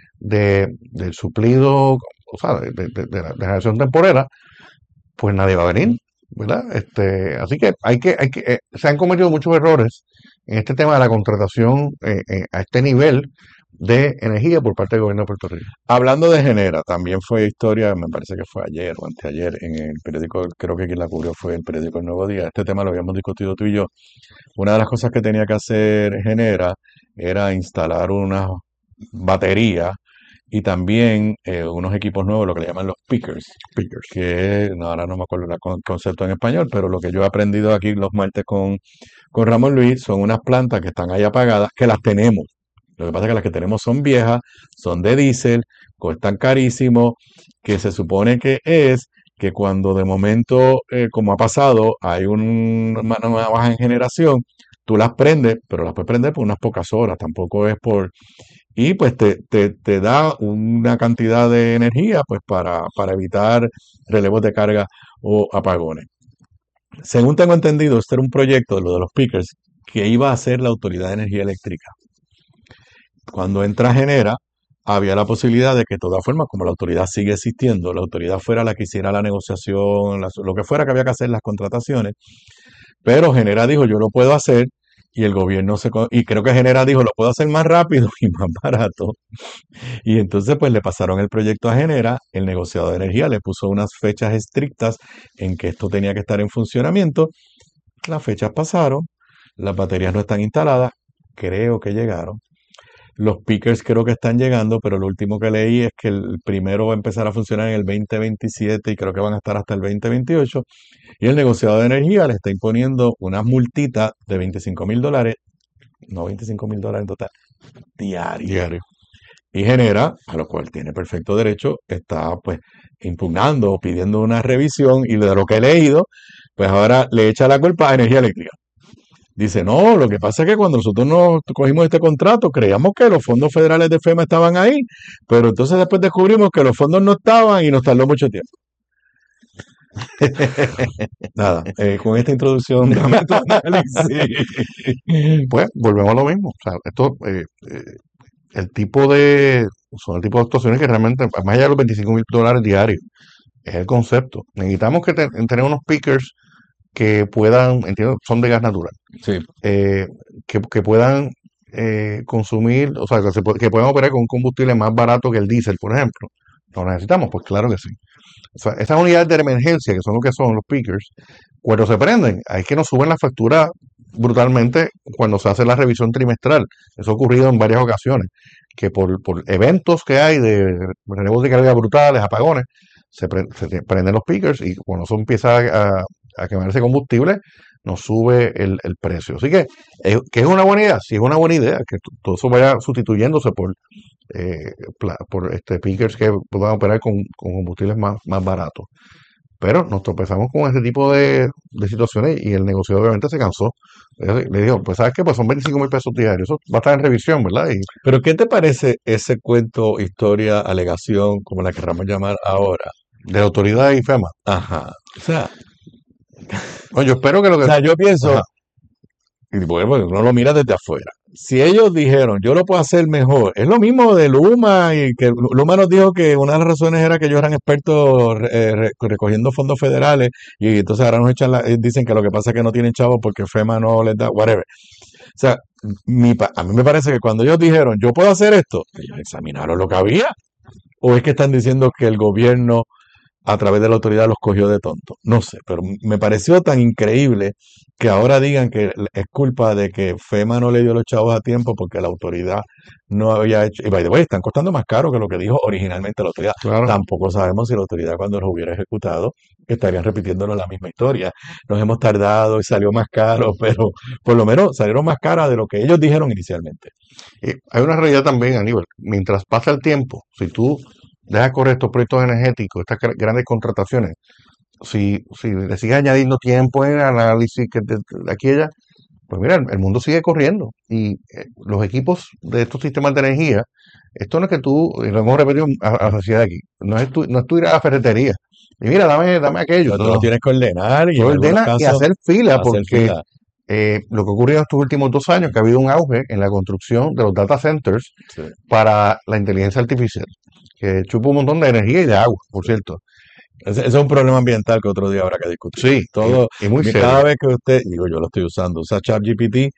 de, del suplido, o sea, de, de- de- de la de la generación temporera, pues nadie va a venir, ¿verdad? Este, así que hay que, hay que, eh, se han cometido muchos errores en este tema de la contratación eh, eh, a este nivel de energía por parte del gobierno de Puerto Rico. Hablando de Genera, también fue historia, me parece que fue ayer o anteayer, en el periódico, creo que quien la cubrió fue el periódico El Nuevo Día. Este tema lo habíamos discutido tú y yo. Una de las cosas que tenía que hacer Genera era instalar unas baterías y también eh, unos equipos nuevos, lo que le llaman los pickers, Speakers. que no, ahora no me acuerdo el con- concepto en español, pero lo que yo he aprendido aquí los martes con, con Ramón Luis son unas plantas que están ahí apagadas, que las tenemos. Lo que pasa es que las que tenemos son viejas, son de diésel, cuestan carísimo, que se supone que es que cuando de momento, eh, como ha pasado, hay un- una, una baja en generación, tú las prendes, pero las puedes prender por unas pocas horas, tampoco es por... Y pues te, te, te da una cantidad de energía pues para, para evitar relevos de carga o apagones. Según tengo entendido, este era un proyecto, lo de los pickers, que iba a hacer la Autoridad de Energía Eléctrica. Cuando entra Genera, había la posibilidad de que de todas formas, como la autoridad sigue existiendo, la autoridad fuera la que hiciera la negociación, la- lo que fuera que había que hacer las contrataciones, pero Genera dijo, yo lo puedo hacer, y el gobierno se... co- Y creo que Genera dijo, lo puedo hacer más rápido y más barato. Y entonces pues le pasaron el proyecto a Genera, el negociador de energía le puso unas fechas estrictas en que esto tenía que estar en funcionamiento. Las fechas pasaron, las baterías no están instaladas, creo que llegaron. Los pickers creo que están llegando, pero lo último que leí es que el primero va a empezar a funcionar en el veinte veintisiete y creo que van a estar hasta el veinte veintiocho. Y el negociador de energía le está imponiendo unas multitas de veinticinco mil dólares, no veinticinco mil dólares en total, diarios. Diario. Y Genera, a lo cual tiene perfecto derecho, está pues impugnando o pidiendo una revisión y de lo que he leído, pues ahora le echa la culpa a Energía Eléctrica. Dice, no, lo que pasa es que cuando nosotros nos cogimos este contrato, creíamos que los fondos federales de FEMA estaban ahí, pero entonces después descubrimos que los fondos no estaban y nos tardó mucho tiempo. Nada, eh, con esta introducción, dame tu análisis. Pues volvemos a lo mismo. O sea, esto, eh, eh, el tipo de, son el tipo de actuaciones que realmente, más allá de los veinticinco mil dólares diarios, es el concepto. Necesitamos que te- tener unos pickers que puedan, entiendo, son de gas natural, Sí. eh, que, que puedan eh, consumir, o sea, que, se, pu- que puedan operar con un combustible más barato que el diésel, por ejemplo. ¿Lo necesitamos? Pues claro que sí. O sea, esas unidades de emergencia, que son lo que son los pickers, cuando se prenden, hay que nos suben la factura brutalmente cuando se hace la revisión trimestral. Eso ha ocurrido en varias ocasiones, que por, por eventos que hay de relevos de carga brutales, apagones, se, pre- se te- prenden los pickers y cuando eso empieza a, a quemarse combustible, nos sube el, el precio. Así que, eh, que es una buena idea, sí es una buena idea, que t- todo eso vaya sustituyéndose por, eh, pla- por este pickers que puedan operar con, con combustibles más, más baratos. Pero nos tropezamos con ese tipo de, de situaciones y el negociador obviamente se cansó. Le le dijo, pues sabes qué, pues son veinticinco mil pesos diarios, eso va a estar en revisión, ¿verdad? Y Pero ¿qué te parece ese cuento, historia, alegación, como la querramos llamar ahora? de la autoridad y FEMA. Ajá. O sea, Bueno, yo espero que lo o que... sea, yo pienso, Ajá. y bueno, pues uno lo mira desde afuera. Si ellos dijeron, yo lo puedo hacer mejor, es lo mismo de Luma, y que Luma nos dijo que una de las razones era que ellos eran expertos eh, re- recogiendo fondos federales, y entonces ahora nos echan la- eh, dicen que lo que pasa es que no tienen chavos porque FEMA no les da, whatever. O sea, mi, pa- a mí me parece que cuando ellos dijeron, yo puedo hacer esto, ellos examinaron lo que había, o es que están diciendo que el gobierno a través de la autoridad los cogió de tonto. No sé, pero me pareció tan increíble que ahora digan que es culpa de que FEMA no le dio los chavos a tiempo porque la autoridad no había hecho. Y by the way, están costando más caro que lo que dijo originalmente la autoridad. Claro. Tampoco sabemos si la autoridad, cuando los hubiera ejecutado, estarían repitiéndonos la misma historia. Nos hemos tardado y salió más caro, pero por lo menos salieron más caras de lo que ellos dijeron inicialmente. Y hay una realidad también, Aníbal. Mientras pasa el tiempo, si tú dejas correr estos proyectos energéticos, estas gra- grandes contrataciones, si, si le sigues añadiendo tiempo en análisis que de, de aquí y allá, pues mira, el, el mundo sigue corriendo. Y eh, los equipos de estos sistemas de energía, esto no es que tú, y lo hemos repetido a, a la sociedad aquí, no es, tu, no es tú ir a la ferretería. Y mira, dame, dame aquello. Pero tú No, lo no. tienes que ordenar y Tú en algunos ordenas y casos hacer fila, hacer porque fila. eh, lo que ha ocurrido en estos últimos dos años, que ha habido un auge en la construcción de los data centers Sí. para la inteligencia artificial, que chupa un montón de energía y de agua, por cierto. Ese, ese es un problema ambiental que otro día habrá que discutir. Sí, Todo, y, y muy mi- serio. cada vez que usted, digo yo lo estoy usando, usa ChatGPT,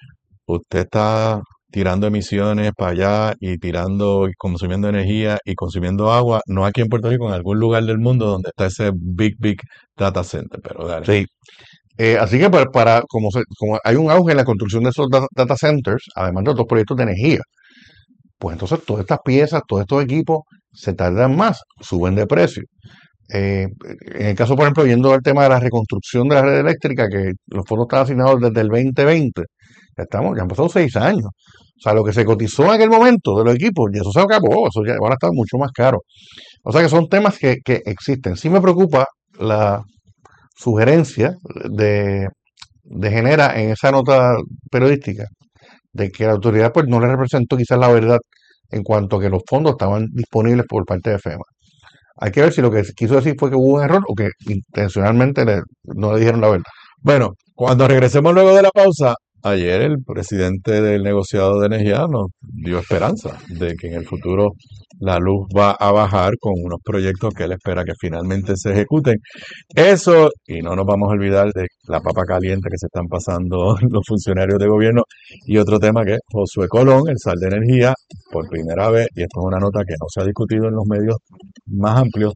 usted está tirando emisiones para allá y tirando y consumiendo energía y consumiendo agua, no aquí en Puerto Rico, en algún lugar del mundo donde está ese big, big data center, pero dale. Sí. Eh, así que para, para- como, se- como hay un auge en la construcción de esos data, data centers, además de otros proyectos de energía, pues entonces todas estas piezas, todos estos equipos se tardan más, suben de precio. Eh, en el caso, por ejemplo, yendo al tema de la reconstrucción de la red eléctrica, que los fondos están asignados desde el veinte veinte, ya estamos, ya han pasado seis años. O sea, lo que se cotizó en aquel momento de los equipos, y eso se acabó, eso ya ahora está mucho más caro. O sea que son temas que, que existen. Sí me preocupa la sugerencia de, de Genera en esa nota periodística de que la autoridad pues no le representó quizás la verdad en cuanto a que los fondos estaban disponibles por parte de FEMA. Hay que ver si lo que quiso decir fue que hubo un error o que intencionalmente le- no le dijeron la verdad. Bueno, cuando regresemos luego de la pausa, ayer el presidente del negociado de energía nos dio esperanza de que en el futuro la luz va a bajar con unos proyectos que él espera que finalmente se ejecuten. Eso, y no nos vamos a olvidar de la papa caliente que se están pasando los funcionarios de gobierno. Y otro tema que es Josué Colón, el sal de energía, por primera vez, y esto es una nota que no se ha discutido en los medios más amplios,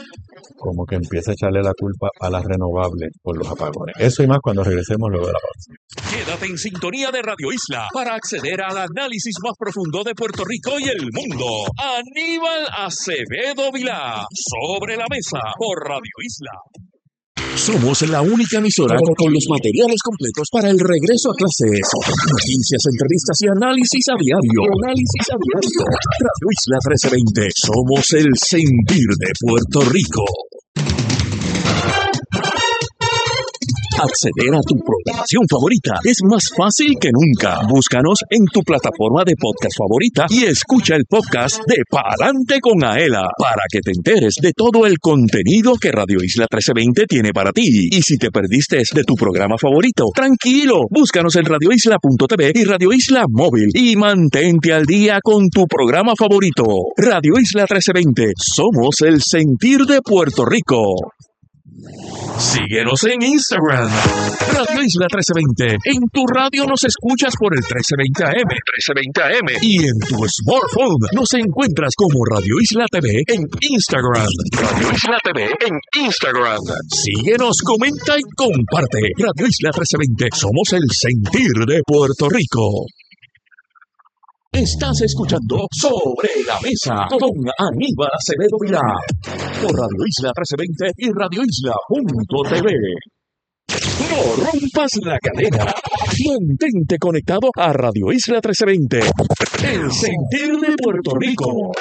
como que empieza a echarle la culpa a las renovables por los apagones. Eso y más cuando regresemos luego de la pausa. Quédate en sintonía de Radio Isla para acceder al análisis más profundo de Puerto Rico y el mundo. Aníbal Acevedo Vilá, sobre la mesa por Radio Isla. Somos la única emisora con los materiales completos para el regreso a clases. Noticias, entrevistas y análisis a diario. Análisis a diario. Radio Isla trece veinte. Somos el sentir de Puerto Rico. Acceder a tu programación favorita es más fácil que nunca. Búscanos en tu plataforma de podcast favorita y escucha el podcast de Pa'lante con Aela para que te enteres de todo el contenido que Radio Isla trece veinte tiene para ti. Y si te perdiste de tu programa favorito, tranquilo, búscanos en radio isla punto t v y Radio Isla Móvil y mantente al día con tu programa favorito. Radio Isla trece veinte, somos el sentir de Puerto Rico. Síguenos en Instagram, Radio Isla trece veinte. En tu radio nos escuchas por el trece veinte A M, trece veinte A M. Y en tu smartphone nos encuentras como Radio Isla T V en Instagram. Radio Isla T V en Instagram. Síguenos, comenta y comparte. Radio Isla trece veinte. Somos el sentir de Puerto Rico. Estás escuchando Sobre la Mesa con Aníbal Acevedo Vilá por Radio Isla trece veinte y Radio Isla punto T V. No rompas la cadena. Mantente conectado a Radio Isla trece veinte, el sentir de Puerto Rico.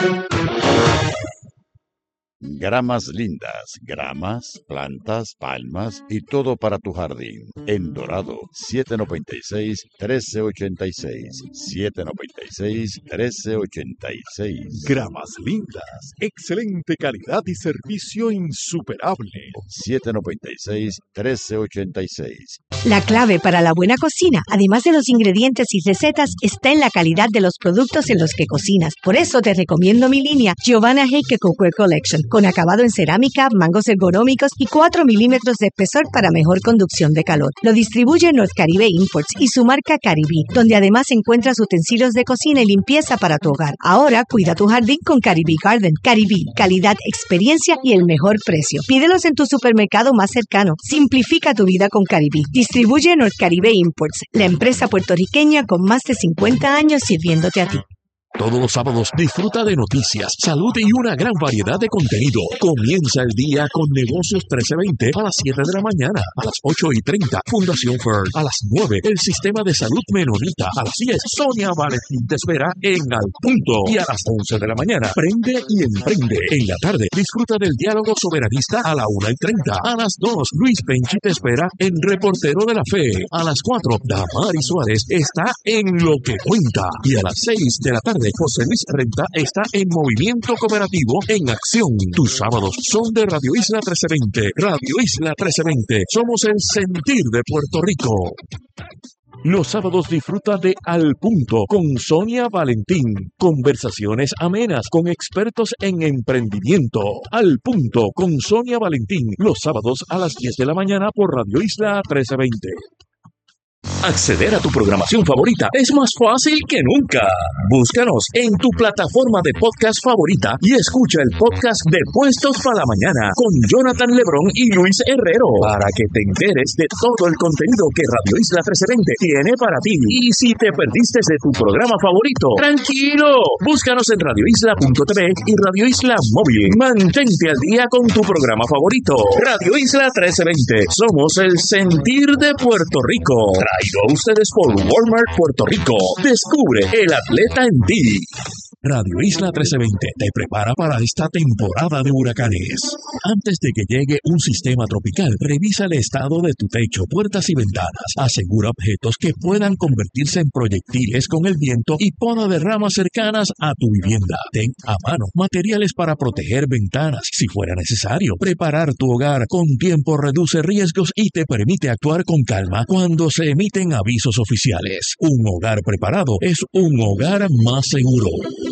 Gramas lindas, gramas, plantas, palmas y todo para tu jardín. En Dorado, siete noventa y seis, trece ochenta y seis. siete noventa y seis, trece ochenta y seis. Gramas lindas, excelente calidad y servicio insuperable. siete noventa y seis, trece ochenta y seis. La clave para la buena cocina, además de los ingredientes y recetas, está en la calidad de los productos en los que cocinas. Por eso te recomiendo mi línea Giovanna Heike Cookware Collection, con acabado en cerámica, mangos ergonómicos y cuatro milímetros de espesor para mejor conducción de calor. Lo distribuye North Caribe Imports y su marca Caribí, donde además encuentras utensilios de cocina y limpieza para tu hogar. Ahora cuida tu jardín con Caribí Garden. Caribí, calidad, experiencia y el mejor precio. Pídelos en tu supermercado más cercano. Simplifica tu vida con Caribí. Distribuye North Caribe Imports, la empresa puertorriqueña con más de cincuenta años sirviéndote a ti. Todos los sábados disfruta de noticias, salud y una gran variedad de contenido. Comienza el día con Negocios trece veinte a las siete de la mañana, a las ocho y treinta, Fundación Fern, a las nueve, el Sistema de Salud Menonita, a las diez, Sonia Valentín te espera en Al Punto, y a las once de la mañana, Prende y Emprende. En la tarde, disfruta del diálogo soberanista a la una y treinta, a las dos, Luis Penchi te espera en Reportero de la Fe, a las cuatro, Damari Suárez está en Lo que Cuenta, y a las seis de la tarde, José Luis Renta está en Movimiento Cooperativo en Acción. Tus sábados son de Radio Isla trece veinte. Radio Isla trece veinte. Somos el sentir de Puerto Rico. Los sábados disfruta de Al Punto con Sonia Valentín. Conversaciones amenas con expertos en emprendimiento. Al Punto con Sonia Valentín. Los sábados a las diez de la mañana por Radio Isla trece veinte. Acceder a tu programación favorita es más fácil que nunca. Búscanos en tu plataforma de podcast favorita y escucha el podcast de Puestos para la Mañana con Jonathan Lebrón y Luis Herrero para que te enteres de todo el contenido que Radio Isla trece veinte tiene para ti. Y si te perdiste de tu programa favorito, tranquilo, búscanos en Radio Isla punto T V y Radio Isla Móvil. Mantente al día con tu programa favorito. Radio Isla trece veinte. Somos el sentir de Puerto Rico. Traído a ustedes por Walmart Puerto Rico. Descubre el atleta en ti. Radio Isla trece veinte te prepara para esta temporada de huracanes. Antes de que llegue un sistema tropical, revisa el estado de tu techo, puertas y ventanas. Asegura objetos que puedan convertirse en proyectiles con el viento y poda de ramas cercanas a tu vivienda. Ten a mano materiales para proteger ventanas si fuera necesario. Preparar tu hogar con tiempo reduce riesgos y te permite actuar con calma cuando se emiten avisos oficiales. Un hogar preparado es un hogar más seguro.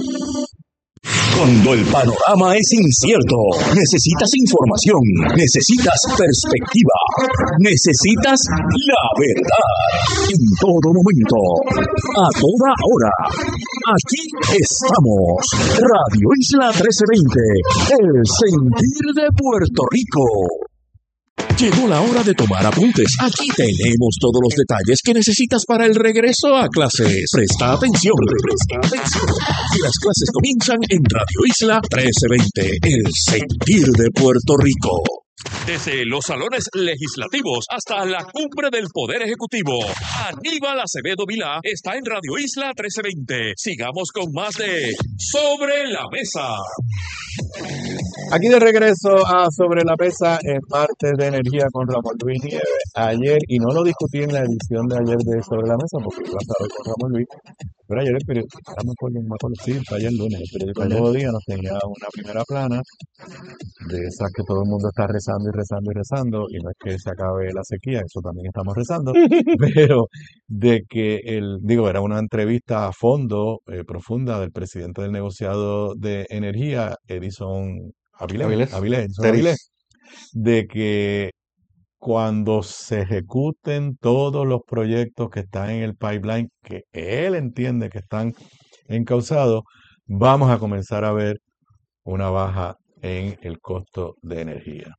Cuando el panorama es incierto, necesitas información, necesitas perspectiva, necesitas la verdad. En todo momento, a toda hora, aquí estamos. Radio Isla trece veinte, el sentir de Puerto Rico. Llegó la hora de tomar apuntes. Aquí tenemos todos los detalles que necesitas para el regreso a clases. Presta atención, presta atención. Y las clases comienzan en Radio Isla trece veinte, el sentir de Puerto Rico. Desde los salones legislativos hasta la cumbre del Poder Ejecutivo, Aníbal Acevedo Vilá está en Radio Isla trece veinte. Sigamos con más de Sobre la Mesa. Aquí de regreso a Sobre la Mesa en Martes de Energía con Ramón Luis Nieves. Ayer, y no lo discutí en la edición de ayer de Sobre la Mesa, porque iba a estar hoy con Ramón Luis, pero ayer el periódico, no me acuerdo, no me acuerdo, sí, fue ayer lunes, el periódico El Nuevo Día nos tenía una primera plana de esas que todo el mundo está rezando y rezando y rezando, y no es que se acabe la sequía, eso también estamos rezando, pero de que el, digo, era una entrevista a fondo, eh, profunda del presidente del negociado de energía, Edison Avilés, Avilés. Avilés, Edison Teris. Avilés, de que cuando se ejecuten todos los proyectos que están en el pipeline, que él entiende que están encausados, vamos a comenzar a ver una baja en el costo de energía.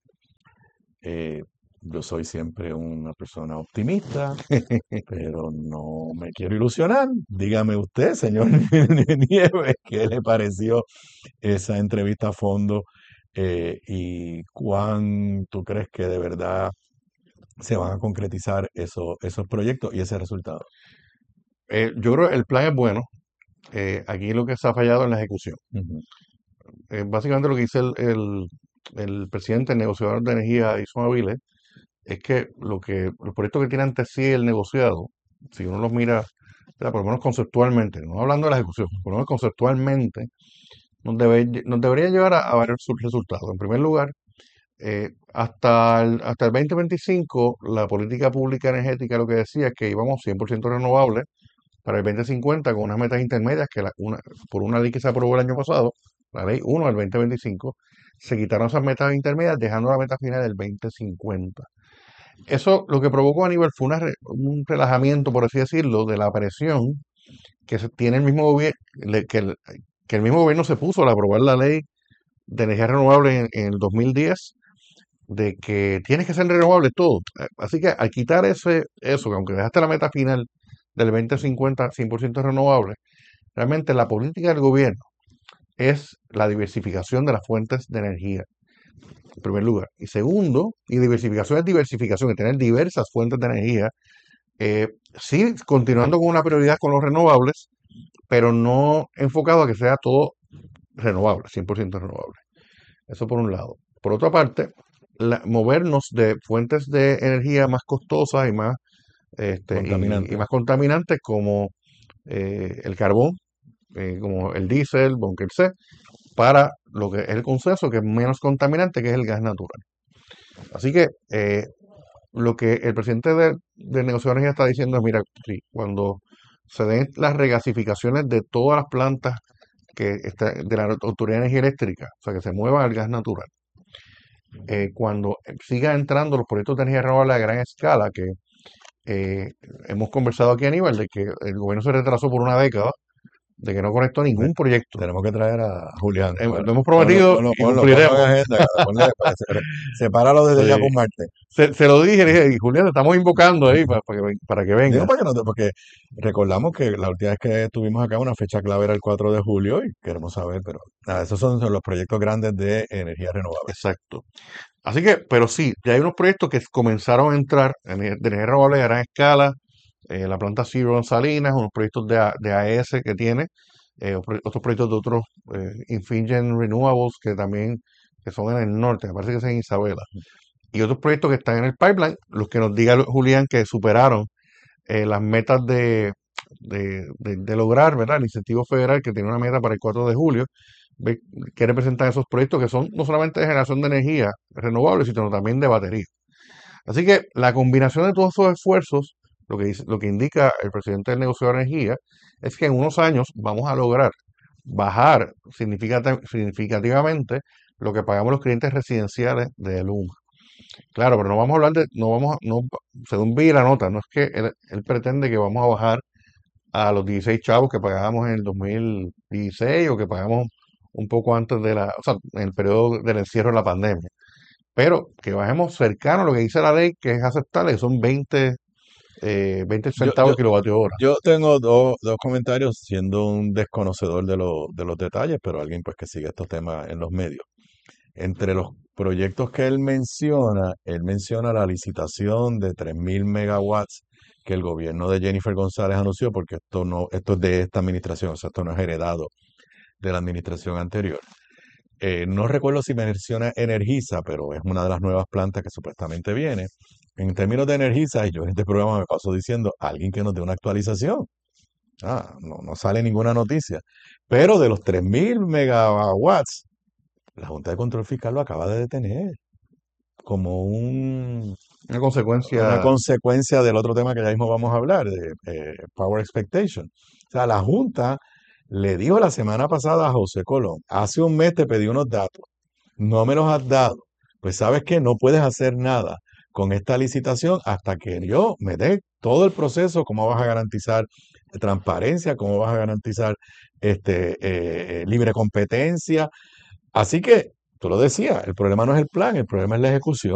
Eh, yo soy siempre una persona optimista, pero no me quiero ilusionar. Dígame usted, señor Nieves, ¿qué le pareció esa entrevista a fondo eh, y cuán tú crees que de verdad se van a concretizar esos, esos proyectos y ese resultado? Eh, yo creo que el plan es bueno. Eh, aquí lo que se ha fallado es la ejecución. Ujú. Eh, básicamente lo que dice el, el, el presidente, el negociador de energía, Edison Aviles, es que, lo que los proyectos que tiene ante sí el negociado, si uno los mira, ¿verdad? Por lo menos conceptualmente, no hablando de la ejecución, por lo menos conceptualmente, nos, debe, nos debería llevar a, a varios resultados. En primer lugar, eh, hasta el, hasta el veinte veinticinco, la política pública energética lo que decía es que íbamos cien por ciento renovables para el veinte cincuenta con unas metas intermedias que la, una, por una ley que se aprobó el año pasado, la ley uno del veinte veinticinco, se quitaron esas metas intermedias dejando la meta final del veinte cincuenta. Eso lo que provocó a nivel fue una re- un relajamiento, por así decirlo, de la presión que se tiene el mismo gobierno, que el, que el mismo gobierno se puso al aprobar la ley de energía renovable en, en el dos mil diez, de que tienes que ser renovable todo. Eh, Así que al quitar ese, eso, que aunque dejaste la meta final del veinte cincuenta cien por ciento renovable, realmente la política del gobierno es la diversificación de las fuentes de energía, en primer lugar. Y segundo, y diversificación es diversificación, es tener diversas fuentes de energía, eh, sí, continuando con una prioridad con los renovables, pero no enfocado a que sea todo renovable, cien por ciento renovable. Eso por un lado. Por otra parte, la- movernos de fuentes de energía más costosas y más, este, y, y Contaminante. más contaminantes como eh, el carbón, eh, como el diésel, bunker C, para lo que es el consenso, que es menos contaminante, que es el gas natural. Así que eh, lo que el presidente de, de negociaciones está diciendo es, mira, sí, cuando se den las regasificaciones de todas las plantas que está, de la Autoridad de Energía Eléctrica, o sea, que se muevan al gas natural, eh, cuando sigan entrando los proyectos de energía renovable a gran escala, que eh, hemos conversado aquí a nivel de que el gobierno se retrasó por una década, de que no conectó ningún proyecto. Tenemos que traer a Julián. Eh, Bueno, lo hemos prometido ponlo, ponlo, y ponlo, ponlo cumpliremos. en agenda, cara, ponle- para que se- sepáralo desde ya Sí. con Marte. Se, se lo dije, le dije, y Julián, te estamos invocando ahí para, para que, ven- para que venga. Digo, para que no te- porque recordamos que la última vez que estuvimos acá, una fecha clave era el cuatro de julio y queremos saber, pero nada, esos son los proyectos grandes de energía renovable. Exacto. Así que, pero sí, ya hay unos proyectos que comenzaron a entrar en, de energía renovable a gran escala. Eh, la planta Zero en Salinas, unos proyectos de, A- de A E S que tiene, eh, otro- otros proyectos de otros eh, Infigen Renewables que también que son en el norte, me parece que es en Isabela. Y otros proyectos que están en el pipeline, los que nos diga Julián que superaron eh, las metas de, de, de- de lograr, ¿verdad? El incentivo federal que tiene una meta para el cuatro de julio, ve- que representan esos proyectos que son no solamente de generación de energía renovable, sino también de batería. Así que la combinación de todos esos esfuerzos, lo que dice, lo que indica el presidente del negocio de energía, es que en unos años vamos a lograr bajar significati- significativamente lo que pagamos los clientes residenciales de Luma. Claro, pero no vamos a hablar de, no vamos a, no, según vi la nota, no es que él, él pretende que vamos a bajar a los dieciséis chavos que pagábamos en el dos mil dieciséis o que pagamos un poco antes de la, o sea, en el periodo del encierro de la pandemia. Pero que bajemos cercano a lo que dice la ley, que es aceptable, que son veinte, eh, veinte Yo, centavos yo, kilovatio hora. yo tengo dos, dos comentarios, siendo un desconocedor de, lo- de los detalles, pero alguien pues que sigue estos temas en los medios. Entre los proyectos que él menciona, él menciona la licitación de tres mil megawatts que el gobierno de Jennifer González anunció, porque esto no, esto es de esta administración, o sea, esto no es heredado de la administración anterior. Eh, no recuerdo si menciona Energisa, pero es una de las nuevas plantas que supuestamente viene. En términos de Energisa, y yo en este programa me paso diciendo, alguien que nos dé una actualización. Ah, no, no sale ninguna noticia. Pero de los tres mil megawatts, la Junta de Control Fiscal lo acaba de detener como un, Una una consecuencia, consecuencia del otro tema que ya mismo vamos a hablar, de eh, Power Expectation. O sea, la Junta le dijo la semana pasada a José Colón, hace un mes te pedí unos datos, no me los has dado, pues sabes que no puedes hacer nada con esta licitación hasta que yo me dé todo el proceso, cómo vas a garantizar transparencia, cómo vas a garantizar este, eh, eh, libre competencia. Así que, tú lo decías, el problema no es el plan, el problema es la ejecución.